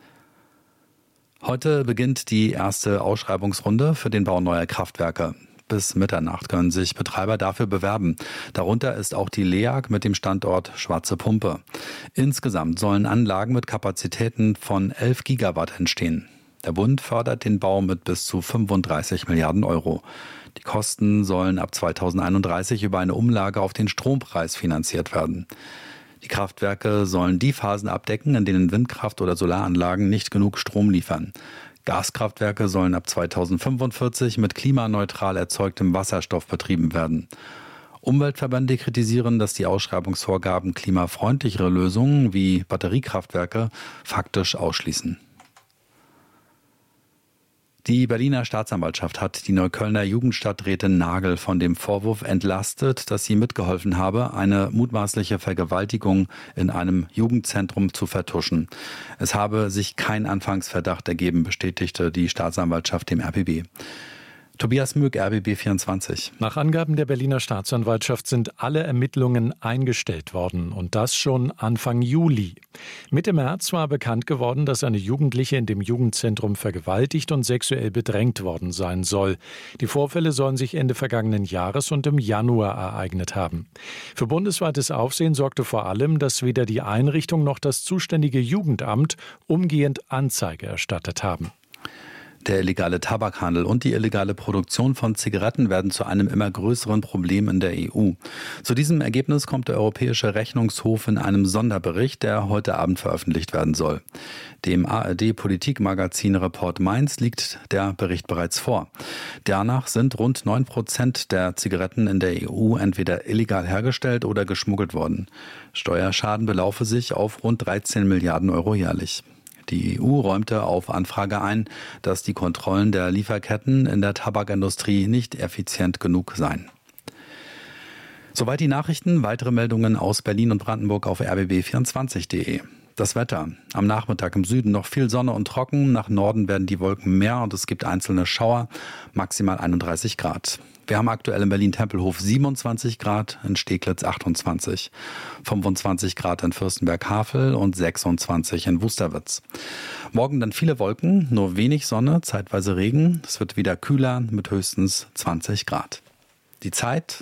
Heute beginnt die erste Ausschreibungsrunde für den Bau neuer Kraftwerke. Bis Mitternacht können sich Betreiber dafür bewerben. Darunter ist auch die LEAG mit dem Standort Schwarze Pumpe. Insgesamt sollen Anlagen mit Kapazitäten von 11 Gigawatt entstehen. Der Bund fördert den Bau mit bis zu 35 Milliarden Euro. Die Kosten sollen ab 2031 über eine Umlage auf den Strompreis finanziert werden. Die Kraftwerke sollen die Phasen abdecken, in denen Windkraft- oder Solaranlagen nicht genug Strom liefern. Gaskraftwerke sollen ab 2045 mit klimaneutral erzeugtem Wasserstoff betrieben werden. Umweltverbände kritisieren, dass die Ausschreibungsvorgaben klimafreundlichere Lösungen wie Batteriekraftwerke faktisch ausschließen. Die Berliner Staatsanwaltschaft hat die Neuköllner Jugendstadträtin Nagel von dem Vorwurf entlastet, dass sie mitgeholfen habe, eine mutmaßliche Vergewaltigung in einem Jugendzentrum zu vertuschen. Es habe sich kein Anfangsverdacht ergeben, bestätigte die Staatsanwaltschaft dem RBB. Tobias Mück, RBB 24. Nach Angaben der Berliner Staatsanwaltschaft sind alle Ermittlungen eingestellt worden und das schon Anfang Juli. Mitte März war bekannt geworden, dass eine Jugendliche in dem Jugendzentrum vergewaltigt und sexuell bedrängt worden sein soll. Die Vorfälle sollen sich Ende vergangenen Jahres und im Januar ereignet haben. Für bundesweites Aufsehen sorgte vor allem, dass weder die Einrichtung noch das zuständige Jugendamt umgehend Anzeige erstattet haben. Der illegale Tabakhandel und die illegale Produktion von Zigaretten werden zu einem immer größeren Problem in der EU. Zu diesem Ergebnis kommt der Europäische Rechnungshof in einem Sonderbericht, der heute Abend veröffentlicht werden soll. Dem ARD-Politikmagazin Report Mainz liegt der Bericht bereits vor. Danach sind rund 9% der Zigaretten in der EU entweder illegal hergestellt oder geschmuggelt worden. Steuerschaden belaufe sich auf rund 13 Milliarden Euro jährlich. Die EU räumte auf Anfrage ein, dass die Kontrollen der Lieferketten in der Tabakindustrie nicht effizient genug seien. Soweit die Nachrichten. Weitere Meldungen aus Berlin und Brandenburg auf rbb24.de. Das Wetter. Am Nachmittag im Süden noch viel Sonne und trocken. Nach Norden werden die Wolken mehr und es gibt einzelne Schauer. Maximal 31 Grad. Wir haben aktuell in Berlin-Tempelhof 27 Grad, in Steglitz 28, 25 Grad in Fürstenberg-Havel und 26 in Wusterwitz. Morgen dann viele Wolken, nur wenig Sonne, zeitweise Regen. Es wird wieder kühler mit höchstens 20 Grad. Die Zeit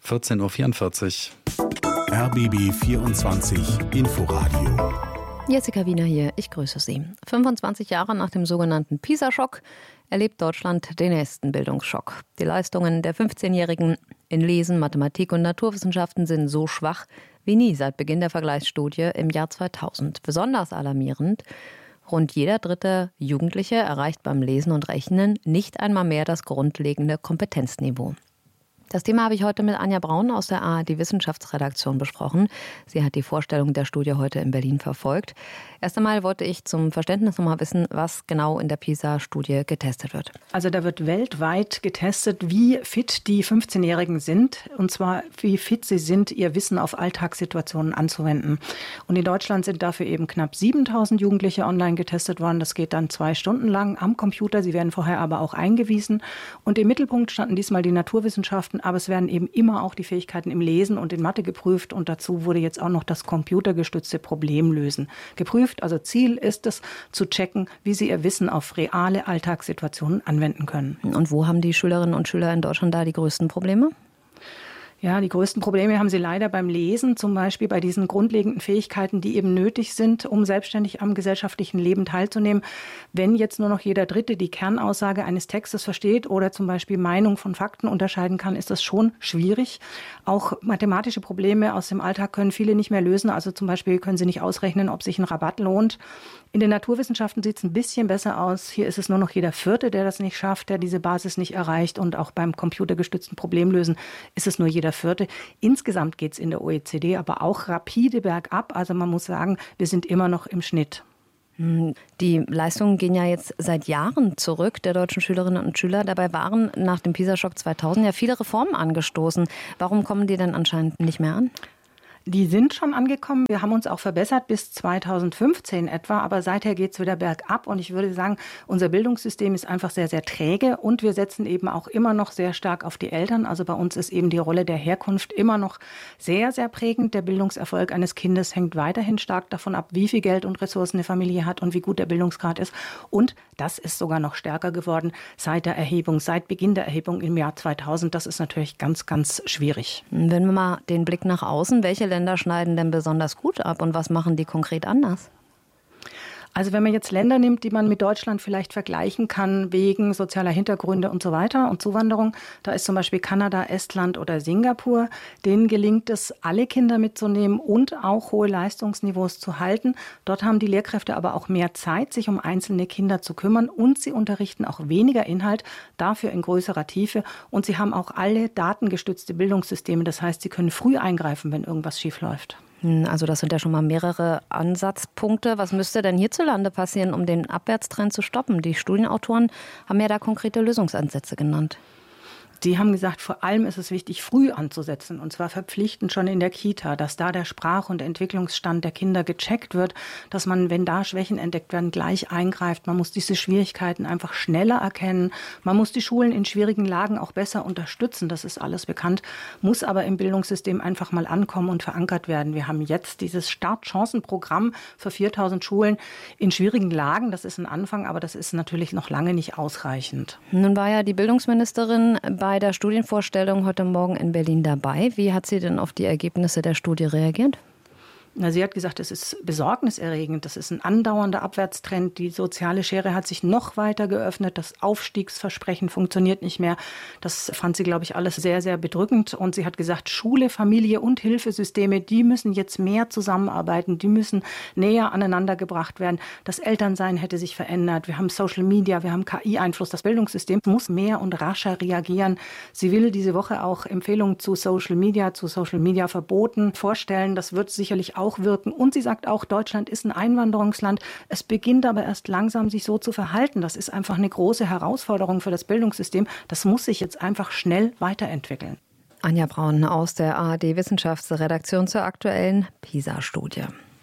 14.44 Uhr. RBB 24 Inforadio. Jessica Wiener hier, ich grüße Sie. 25 Jahre nach dem sogenannten PISA-Schock erlebt Deutschland den nächsten Bildungsschock. Die Leistungen der 15-Jährigen in Lesen, Mathematik und Naturwissenschaften sind so schwach wie nie seit Beginn der Vergleichsstudie im Jahr 2000. Besonders alarmierend: rund jeder dritte Jugendliche erreicht beim Lesen und Rechnen nicht einmal mehr das grundlegende Kompetenzniveau. Das Thema habe ich heute mit Anja Braun aus der ARD Wissenschaftsredaktion besprochen. Sie hat die Vorstellung der Studie heute in Berlin verfolgt. Erst einmal wollte ich zum Verständnis noch mal wissen, was genau in der PISA-Studie getestet wird. Also da wird weltweit getestet, wie fit die 15-Jährigen sind. Und zwar, wie fit sie sind, ihr Wissen auf Alltagssituationen anzuwenden. Und in Deutschland sind dafür eben knapp 7.000 Jugendliche online getestet worden. Das geht dann 2 Stunden lang am Computer. Sie werden vorher aber auch eingewiesen. Und im Mittelpunkt standen diesmal die Naturwissenschaften. Aber es werden eben immer auch die Fähigkeiten im Lesen und in Mathe geprüft. Und dazu wurde jetzt auch noch das computergestützte Problemlösen geprüft. Also Ziel ist es, zu checken, wie sie ihr Wissen auf reale Alltagssituationen anwenden können. Und wo haben die Schülerinnen und Schüler in Deutschland da die größten Probleme? Ja, die größten Probleme haben sie leider beim Lesen, zum Beispiel bei diesen grundlegenden Fähigkeiten, die eben nötig sind, um selbstständig am gesellschaftlichen Leben teilzunehmen. Wenn jetzt nur noch jeder Dritte die Kernaussage eines Textes versteht oder zum Beispiel Meinung von Fakten unterscheiden kann, ist das schon schwierig. Auch mathematische Probleme aus dem Alltag können viele nicht mehr lösen. Also zum Beispiel können sie nicht ausrechnen, ob sich ein Rabatt lohnt. In den Naturwissenschaften sieht es ein bisschen besser aus. Hier ist es nur noch jeder Vierte, der das nicht schafft, der diese Basis nicht erreicht. Und auch beim computergestützten Problemlösen ist es nur jeder Vierte. Insgesamt geht es in der OECD aber auch rapide bergab. Also man muss sagen, wir sind immer noch im Schnitt. Die Leistungen gehen ja jetzt seit Jahren zurück der deutschen Schülerinnen und Schüler. Dabei waren nach dem PISA-Schock 2000 ja viele Reformen angestoßen. Warum kommen die denn anscheinend nicht mehr an? Die sind schon angekommen. Wir haben uns auch verbessert bis 2015 etwa, aber seither geht es wieder bergab. Und ich würde sagen, unser Bildungssystem ist einfach sehr, sehr träge und wir setzen eben auch immer noch sehr stark auf die Eltern. Also bei uns ist eben die Rolle der Herkunft immer noch sehr, sehr prägend. Der Bildungserfolg eines Kindes hängt weiterhin stark davon ab, wie viel Geld und Ressourcen eine Familie hat und wie gut der Bildungsgrad ist. Und das ist sogar noch stärker geworden seit der Erhebung, seit Beginn der Erhebung im Jahr 2000. Das ist natürlich ganz, ganz schwierig. Wenn wir mal den Blick nach außen, welche Länder schneiden denn besonders gut ab und was machen die konkret anders? Also wenn man jetzt Länder nimmt, die man mit Deutschland vielleicht vergleichen kann, wegen sozialer Hintergründe und so weiter und Zuwanderung, da ist zum Beispiel Kanada, Estland oder Singapur, denen gelingt es, alle Kinder mitzunehmen und auch hohe Leistungsniveaus zu halten. Dort haben die Lehrkräfte aber auch mehr Zeit, sich um einzelne Kinder zu kümmern und sie unterrichten auch weniger Inhalt, dafür in größerer Tiefe und sie haben auch alle datengestützte Bildungssysteme, das heißt, sie können früh eingreifen, wenn irgendwas schief läuft. Also das sind ja schon mal mehrere Ansatzpunkte. Was müsste denn hierzulande passieren, um den Abwärtstrend zu stoppen? Die Studienautoren haben ja da konkrete Lösungsansätze genannt. Die haben gesagt, vor allem ist es wichtig, früh anzusetzen, und zwar verpflichtend schon in der Kita, dass da der Sprach- und Entwicklungsstand der Kinder gecheckt wird, dass man, wenn da Schwächen entdeckt werden, gleich eingreift. Man muss diese Schwierigkeiten einfach schneller erkennen. Man muss die Schulen in schwierigen Lagen auch besser unterstützen. Das ist alles bekannt, muss aber im Bildungssystem einfach mal ankommen und verankert werden. Wir haben jetzt dieses Startchancenprogramm für 4.000 Schulen in schwierigen Lagen. Das ist ein Anfang, aber das ist natürlich noch lange nicht ausreichend. Nun war ja die Bildungsministerin bei der Studienvorstellung heute Morgen in Berlin dabei. Wie hat sie denn auf die Ergebnisse der Studie reagiert? Sie hat gesagt, es ist besorgniserregend, das ist ein andauernder Abwärtstrend. Die soziale Schere hat sich noch weiter geöffnet, das Aufstiegsversprechen funktioniert nicht mehr. Das fand sie, glaube ich, alles sehr, sehr bedrückend. Und sie hat gesagt, Schule, Familie und Hilfesysteme, die müssen jetzt mehr zusammenarbeiten, die müssen näher aneinander gebracht werden. Das Elternsein hätte sich verändert. Wir haben Social Media, wir haben KI-Einfluss. Das Bildungssystem muss mehr und rascher reagieren. Sie will diese Woche auch Empfehlungen zu Social Media Verboten vorstellen. Das wird sicherlich auch wirken. Und sie sagt auch, Deutschland ist ein Einwanderungsland. Es beginnt aber erst langsam, sich so zu verhalten. Das ist einfach eine große Herausforderung für das Bildungssystem. Das muss sich jetzt einfach schnell weiterentwickeln. Anja Braun aus der ARD-Wissenschaftsredaktion zur aktuellen PISA-Studie.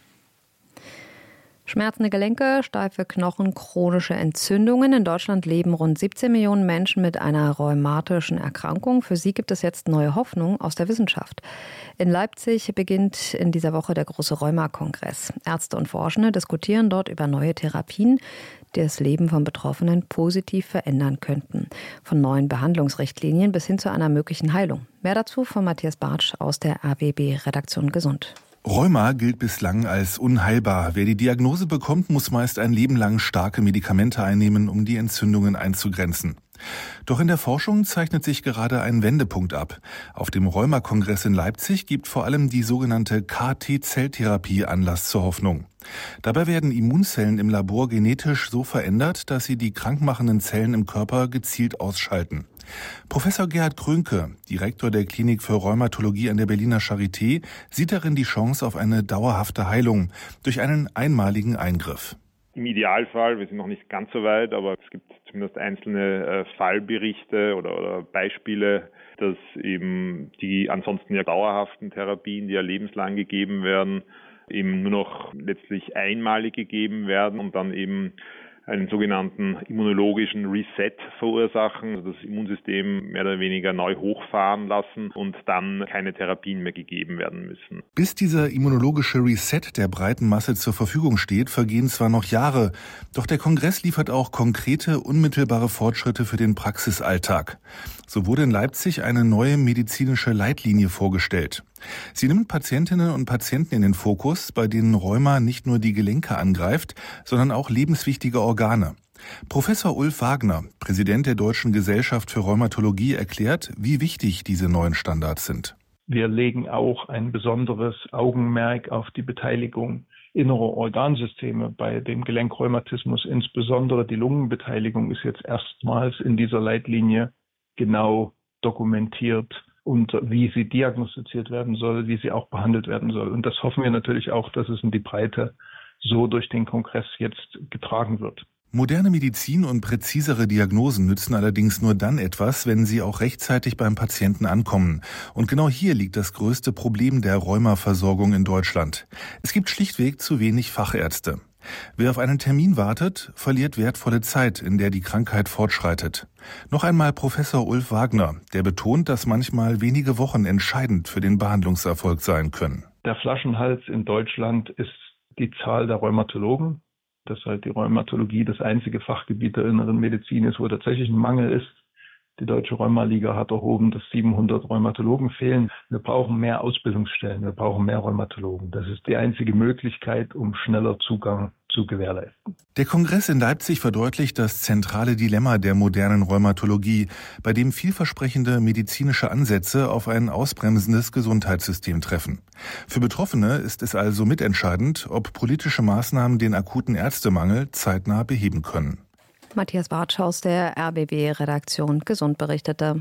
Schmerzende Gelenke, steife Knochen, chronische Entzündungen. In Deutschland leben rund 17 Millionen Menschen mit einer rheumatischen Erkrankung. Für sie gibt es jetzt neue Hoffnung aus der Wissenschaft. In Leipzig beginnt in dieser Woche der große Rheuma-Kongress. Ärzte und Forschende diskutieren dort über neue Therapien, die das Leben von Betroffenen positiv verändern könnten. Von neuen Behandlungsrichtlinien bis hin zu einer möglichen Heilung. Mehr dazu von Matthias Bartsch aus der RBB-Redaktion Gesund. Rheuma gilt bislang als unheilbar. Wer die Diagnose bekommt, muss meist ein Leben lang starke Medikamente einnehmen, um die Entzündungen einzugrenzen. Doch in der Forschung zeichnet sich gerade ein Wendepunkt ab. Auf dem Rheuma-Kongress in Leipzig gibt vor allem die sogenannte KT-Zelltherapie Anlass zur Hoffnung. Dabei werden Immunzellen im Labor genetisch so verändert, dass sie die krankmachenden Zellen im Körper gezielt ausschalten. Professor Gerhard Krönke, Direktor der Klinik für Rheumatologie an der Berliner Charité, sieht darin die Chance auf eine dauerhafte Heilung durch einen einmaligen Eingriff. Im Idealfall, wir sind noch nicht ganz so weit, aber es gibt zumindest einzelne Fallberichte oder Beispiele, dass eben die ansonsten ja dauerhaften Therapien, die ja lebenslang gegeben werden, eben nur noch letztlich einmalig gegeben werden und dann eben einen sogenannten immunologischen Reset verursachen, also das Immunsystem mehr oder weniger neu hochfahren lassen und dann keine Therapien mehr gegeben werden müssen. Bis dieser immunologische Reset der breiten Masse zur Verfügung steht, vergehen zwar noch Jahre, doch der Kongress liefert auch konkrete, unmittelbare Fortschritte für den Praxisalltag. So wurde in Leipzig eine neue medizinische Leitlinie vorgestellt. Sie nimmt Patientinnen und Patienten in den Fokus, bei denen Rheuma nicht nur die Gelenke angreift, sondern auch lebenswichtige Organe. Professor Ulf Wagner, Präsident der Deutschen Gesellschaft für Rheumatologie, erklärt, wie wichtig diese neuen Standards sind. Wir legen auch ein besonderes Augenmerk auf die Beteiligung innerer Organsysteme. Bei dem Gelenkrheumatismus insbesondere die Lungenbeteiligung ist jetzt erstmals in dieser Leitlinie genau dokumentiert, und wie sie diagnostiziert werden soll, wie sie auch behandelt werden soll. Und das hoffen wir natürlich auch, dass es in die Breite so durch den Kongress jetzt getragen wird. Moderne Medizin und präzisere Diagnosen nützen allerdings nur dann etwas, wenn sie auch rechtzeitig beim Patienten ankommen. Und genau hier liegt das größte Problem der Rheumaversorgung in Deutschland. Es gibt schlichtweg zu wenig Fachärzte. Wer auf einen Termin wartet, verliert wertvolle Zeit, in der die Krankheit fortschreitet. Noch einmal Professor Ulf Wagner, der betont, dass manchmal wenige Wochen entscheidend für den Behandlungserfolg sein können. Der Flaschenhals in Deutschland ist die Zahl der Rheumatologen, dass halt die Rheumatologie das einzige Fachgebiet der inneren Medizin ist, wo tatsächlich ein Mangel ist. Die Deutsche Rheumaliga hat erhoben, dass 700 Rheumatologen fehlen. Wir brauchen mehr Ausbildungsstellen, wir brauchen mehr Rheumatologen. Das ist die einzige Möglichkeit, um schneller Zugang zu gewährleisten. Der Kongress in Leipzig verdeutlicht das zentrale Dilemma der modernen Rheumatologie, bei dem vielversprechende medizinische Ansätze auf ein ausbremsendes Gesundheitssystem treffen. Für Betroffene ist es also mitentscheidend, ob politische Maßnahmen den akuten Ärztemangel zeitnah beheben können. Matthias Bartsch aus der RBB-Redaktion Gesund berichtete.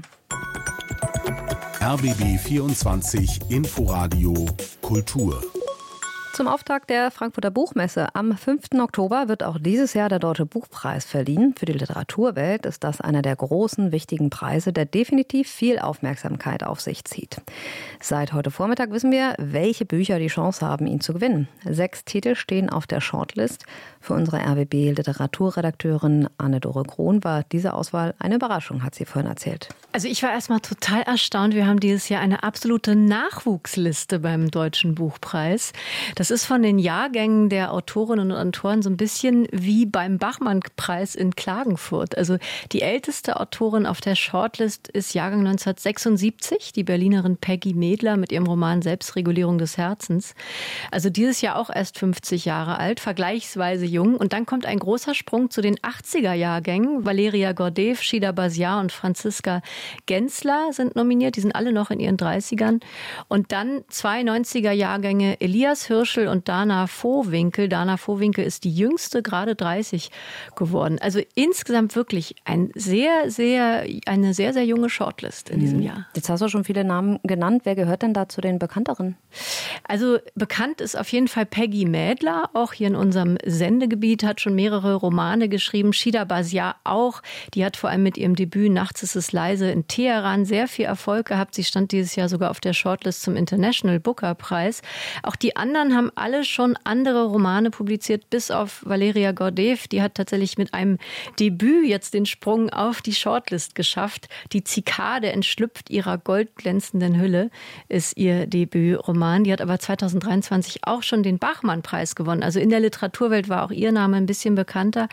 RBB 24 Inforadio Kultur. Zum Auftakt der Frankfurter Buchmesse am 5. Oktober wird auch dieses Jahr der Deutsche Buchpreis verliehen. Für die Literaturwelt ist das einer der großen, wichtigen Preise, der definitiv viel Aufmerksamkeit auf sich zieht. Seit heute Vormittag wissen wir, welche Bücher die Chance haben, ihn zu gewinnen. 6 Titel stehen auf der Shortlist. Für unsere RBB-Literaturredakteurin Anne-Dore Krohn war diese Auswahl eine Überraschung, hat sie vorhin erzählt. Also ich war erstmal total erstaunt. Wir haben dieses Jahr eine absolute Nachwuchsliste beim Deutschen Buchpreis. Das ist von den Jahrgängen der Autorinnen und Autoren so ein bisschen wie beim Bachmann-Preis in Klagenfurt. Also die älteste Autorin auf der Shortlist ist Jahrgang 1976, die Berlinerin Peggy Medler mit ihrem Roman Selbstregulierung des Herzens. Also dieses Jahr auch erst 50 Jahre alt, vergleichsweise jung. Und dann kommt ein großer Sprung zu den 80er-Jahrgängen. Valeria Gordeev, Shida Basiar und Franziska Gensler sind nominiert. Die sind alle noch in ihren 30ern. Und dann 2 90er-Jahrgänge, Elias Hirschl und Dana Vohwinkel. Dana Vohwinkel ist die jüngste, gerade 30 geworden. Also insgesamt wirklich eine sehr, sehr junge Shortlist in diesem Jahr. Jetzt hast du schon viele Namen genannt. Wer gehört denn da zu den bekannteren? Also bekannt ist auf jeden Fall Peggy Mädler, auch hier in unserem Sendegebiet, hat schon mehrere Romane geschrieben. Shida Basiar auch. Die hat vor allem mit ihrem Debüt Nachts ist es leise in Teheran sehr viel Erfolg gehabt. Sie stand dieses Jahr sogar auf der Shortlist zum International Booker Preis. Auch die anderen haben alle schon andere Romane publiziert, bis auf Valeria Gordeev. Die hat tatsächlich mit einem Debüt jetzt den Sprung auf die Shortlist geschafft. Die Zikade entschlüpft ihrer goldglänzenden Hülle ist ihr Debütroman. Die hat aber 2023 auch schon den Bachmann-Preis gewonnen. Also in der Literaturwelt war auch ihr Name ein bisschen bekannter.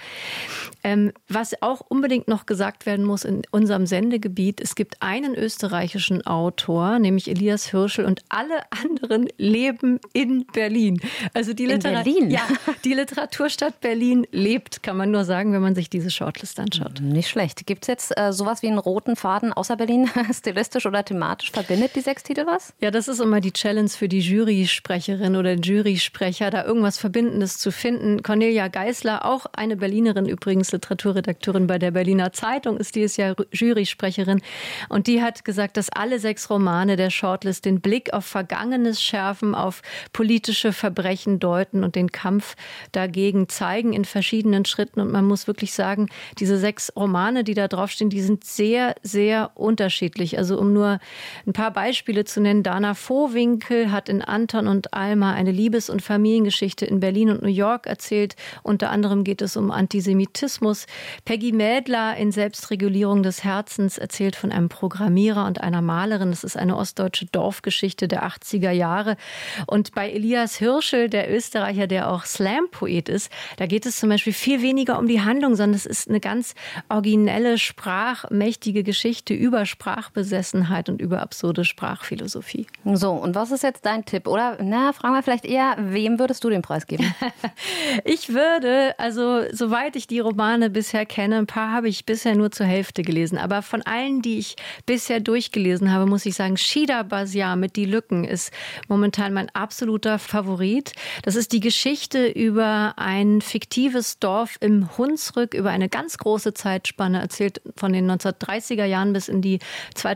Was auch unbedingt noch gesagt werden muss in unserem Sendegebiet, es gibt einen österreichischen Autor, nämlich Elias Hirschl, und alle anderen leben in Berlin. Also die Berlin? Ja, die Literaturstadt Berlin lebt, kann man nur sagen, wenn man sich diese Shortlist anschaut. Nicht schlecht. Gibt es jetzt sowas wie einen roten Faden außer Berlin, stilistisch oder thematisch? Verbindet die 6 Titel was? Ja, das ist immer die Challenge für die Jurysprecherin oder den Jurysprecher, da irgendwas Verbindendes zu finden. Cornelia Geisler, auch eine Berlinerin übrigens, Literaturredakteurin bei der Berliner Zeitung, ist dieses Jahr Jurysprecherin. Und die hat gesagt, dass alle 6 Romane der Shortlist den Blick auf Vergangenes schärfen, auf politische Verbrechen deuten und den Kampf dagegen zeigen in verschiedenen Schritten. Und man muss wirklich sagen, diese 6 Romane, die da draufstehen, die sind sehr, sehr unterschiedlich. Also um nur ein paar Beispiele zu nennen, Dana Vohwinkel hat in Anton und Alma eine Liebes- und Familiengeschichte in Berlin und New York erzählt. Unter anderem geht es um Antisemitismus. Peggy Mädler in Selbstregulierung des Herzens erzählt von einem Programmierer und einer Malerin. Das ist eine ostdeutsche Dorfgeschichte der 80er Jahre. Und bei Elias Hirschl, der Österreicher, der auch Slam-Poet ist, da geht es zum Beispiel viel weniger um die Handlung, sondern es ist eine ganz originelle, sprachmächtige Geschichte über Sprachbesessenheit und über absurde Sprachphilosophie. So, und was ist jetzt dein Tipp? Oder, fragen wir vielleicht eher, wem würdest du den Preis geben? Ich würde, also soweit ich die Romane bisher kenne, ein paar habe ich bisher nur zur Hälfte gelesen, aber von allen, die ich bisher durchgelesen habe, muss ich sagen, Shida Basiar mit Die Lücken ist momentan mein absoluter Favorit. Das ist die Geschichte über ein fiktives Dorf im Hunsrück, über eine ganz große Zeitspanne, erzählt von den 1930er Jahren bis in die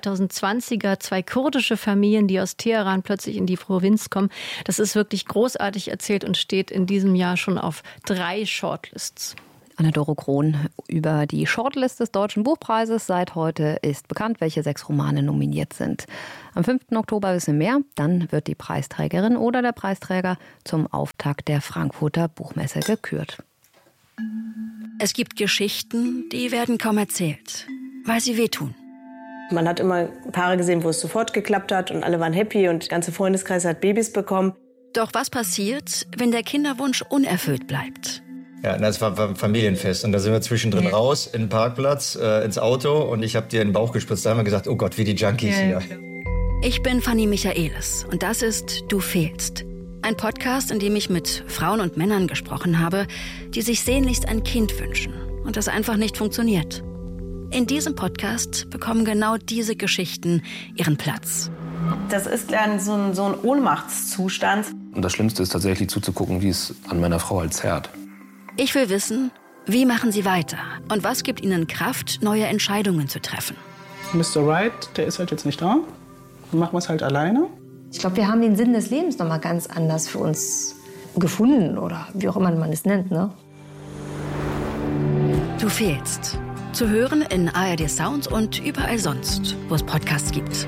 2020er. 2 kurdische Familien, die aus Teheran plötzlich in die Provinz kommen. Das ist wirklich großartig erzählt und steht in diesem Jahr schon auf 3 Shortlists. Anne-Dore Krohn über die Shortlist des Deutschen Buchpreises. Seit heute ist bekannt, welche 6 Romane nominiert sind. Am 5. Oktober wissen wir mehr. Dann wird die Preisträgerin oder der Preisträger zum Auftakt der Frankfurter Buchmesse gekürt. Es gibt Geschichten, die werden kaum erzählt, weil sie wehtun. Man hat immer Paare gesehen, wo es sofort geklappt hat und alle waren happy und der ganze Freundeskreis hat Babys bekommen. Doch was passiert, wenn der Kinderwunsch unerfüllt bleibt? Ja, das war ein Familienfest und da sind wir zwischendrin raus, in den Parkplatz, ins Auto und ich habe dir in den Bauch gespritzt. Da haben wir gesagt, oh Gott, wie die Junkies hier. Ich bin Fanny Michaelis und das ist Du fehlst. Ein Podcast, in dem ich mit Frauen und Männern gesprochen habe, die sich sehnlichst ein Kind wünschen und das einfach nicht funktioniert. In diesem Podcast bekommen genau diese Geschichten ihren Platz. Das ist so ein Ohnmachtszustand. Und das Schlimmste ist tatsächlich zuzugucken, wie es an meiner Frau halt zerrt. Ich will wissen, wie machen sie weiter und was gibt ihnen Kraft, neue Entscheidungen zu treffen. Mr. Wright, der ist halt jetzt nicht da. Dann machen wir es halt alleine. Ich glaube, wir haben den Sinn des Lebens noch mal ganz anders für uns gefunden oder wie auch immer man es nennt, ne? Du fehlst. Zu hören in ARD Sound und überall sonst, wo es Podcasts gibt.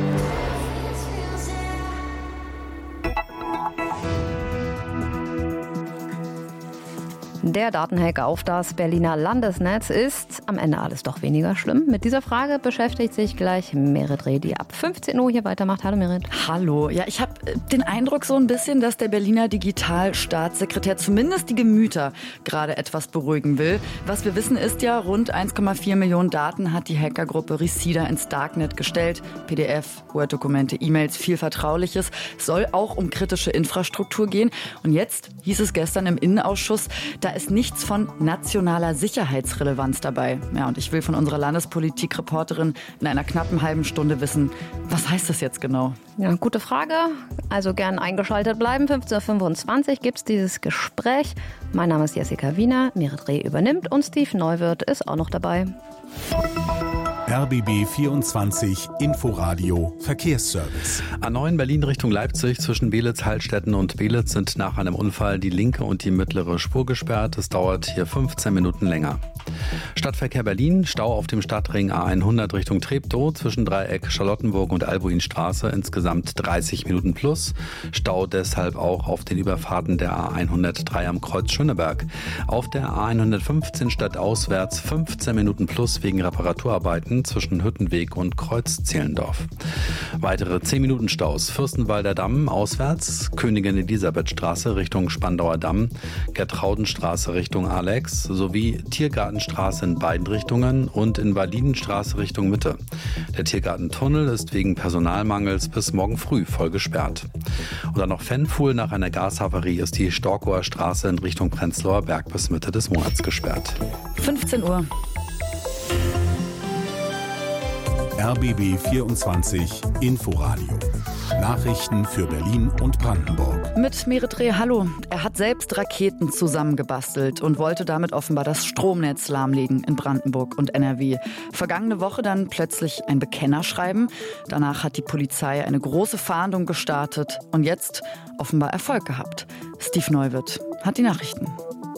Der Datenhack auf das Berliner Landesnetz ist am Ende alles doch weniger schlimm. Mit dieser Frage beschäftigt sich gleich Merit Reh, die ab 15 Uhr hier weitermacht. Hallo Merit. Hallo. Ja, ich habe den Eindruck so ein bisschen, dass der Berliner Digitalstaatssekretär zumindest die Gemüter gerade etwas beruhigen will. Was wir wissen ist ja, rund 1,4 Millionen Daten hat die Hackergruppe Receider ins Darknet gestellt. PDF, Word-Dokumente, E-Mails, viel Vertrauliches. Es soll auch um kritische Infrastruktur gehen. Und jetzt hieß es gestern im Innenausschuss, da ist nichts von nationaler Sicherheitsrelevanz dabei. Ja, und ich will von unserer Landespolitik-Reporterin in einer knappen halben Stunde wissen, was heißt das jetzt genau? Ja, gute Frage. Also gern eingeschaltet bleiben. 15.25 Uhr gibt es dieses Gespräch. Mein Name ist Jessica Wiener, Merit Reh übernimmt und Steve Neuwirth ist auch noch dabei. RBB 24 Inforadio Verkehrsservice. A9 Berlin Richtung Leipzig zwischen Belitz-Heilstätten und Belitz sind nach einem Unfall die linke und die mittlere Spur gesperrt. Es dauert hier 15 Minuten länger. Stadtverkehr Berlin, Stau auf dem Stadtring A100 Richtung Treptow zwischen Dreieck Charlottenburg und Albuinstraße, insgesamt 30 Minuten plus. Stau deshalb auch auf den Überfahrten der A103 am Kreuz Schöneberg. Auf der A115 stadtauswärts 15 Minuten plus wegen Reparaturarbeiten zwischen Hüttenweg und Kreuz Zehlendorf. Weitere 10 Minuten Staus. Fürstenwalder Damm auswärts, Königin Elisabethstraße Richtung Spandauer Damm, Gertraudenstraße Richtung Alex sowie Tiergartenstraße in beiden Richtungen und Invalidenstraße Richtung Mitte. Der Tiergartentunnel ist wegen Personalmangels bis morgen früh voll gesperrt. Und dann noch Fennfuhl. Nach einer Gashavarie ist die Storkower Straße in Richtung Prenzlauer Berg bis Mitte des Monats gesperrt. 15 Uhr. RBB 24 Inforadio. Nachrichten für Berlin und Brandenburg. Mit Merit Reh, hallo. Er hat selbst Raketen zusammengebastelt und wollte damit offenbar das Stromnetz lahmlegen in Brandenburg und NRW. Vergangene Woche dann plötzlich ein Bekennerschreiben. Danach hat die Polizei eine große Fahndung gestartet und jetzt offenbar Erfolg gehabt. Steve Neuwirth hat die Nachrichten.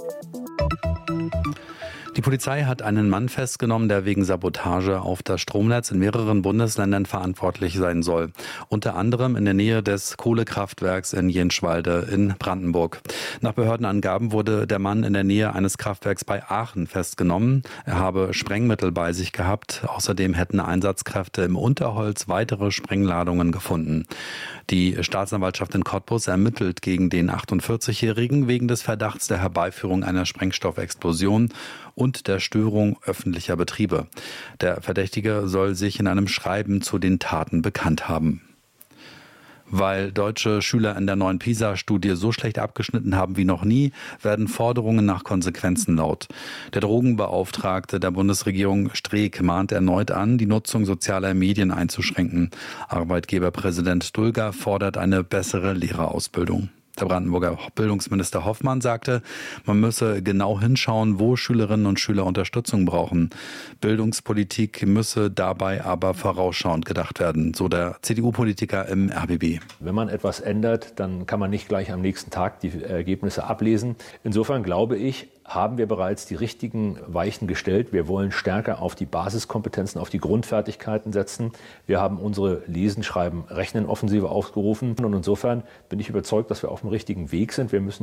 Die Polizei hat einen Mann festgenommen, der wegen Sabotage auf das Stromnetz in mehreren Bundesländern verantwortlich sein soll. Unter anderem in der Nähe des Kohlekraftwerks in Jenschwalde in Brandenburg. Nach Behördenangaben wurde der Mann in der Nähe eines Kraftwerks bei Aachen festgenommen. Er habe Sprengmittel bei sich gehabt. Außerdem hätten Einsatzkräfte im Unterholz weitere Sprengladungen gefunden. Die Staatsanwaltschaft in Cottbus ermittelt gegen den 48-Jährigen wegen des Verdachts der Herbeiführung einer Sprengstoffexplosion und der Störung öffentlicher Betriebe. Der Verdächtige soll sich in einem Schreiben zu den Taten bekannt haben. Weil deutsche Schüler in der neuen PISA-Studie so schlecht abgeschnitten haben wie noch nie, werden Forderungen nach Konsequenzen laut. Der Drogenbeauftragte der Bundesregierung Streeck mahnt erneut an, die Nutzung sozialer Medien einzuschränken. Arbeitgeberpräsident Dulger fordert eine bessere Lehrerausbildung. Der Brandenburger Bildungsminister Hoffmann sagte, man müsse genau hinschauen, wo Schülerinnen und Schüler Unterstützung brauchen. Bildungspolitik müsse dabei aber vorausschauend gedacht werden, so der CDU-Politiker im RBB. Wenn man etwas ändert, dann kann man nicht gleich am nächsten Tag die Ergebnisse ablesen. Insofern glaube ich, haben wir bereits die richtigen Weichen gestellt. Wir wollen stärker auf die Basiskompetenzen, auf die Grundfertigkeiten setzen. Wir haben unsere Lesen, Schreiben, Rechnen-Offensive aufgerufen. Und insofern bin ich überzeugt, dass wir auf dem richtigen Weg sind. Wir müssen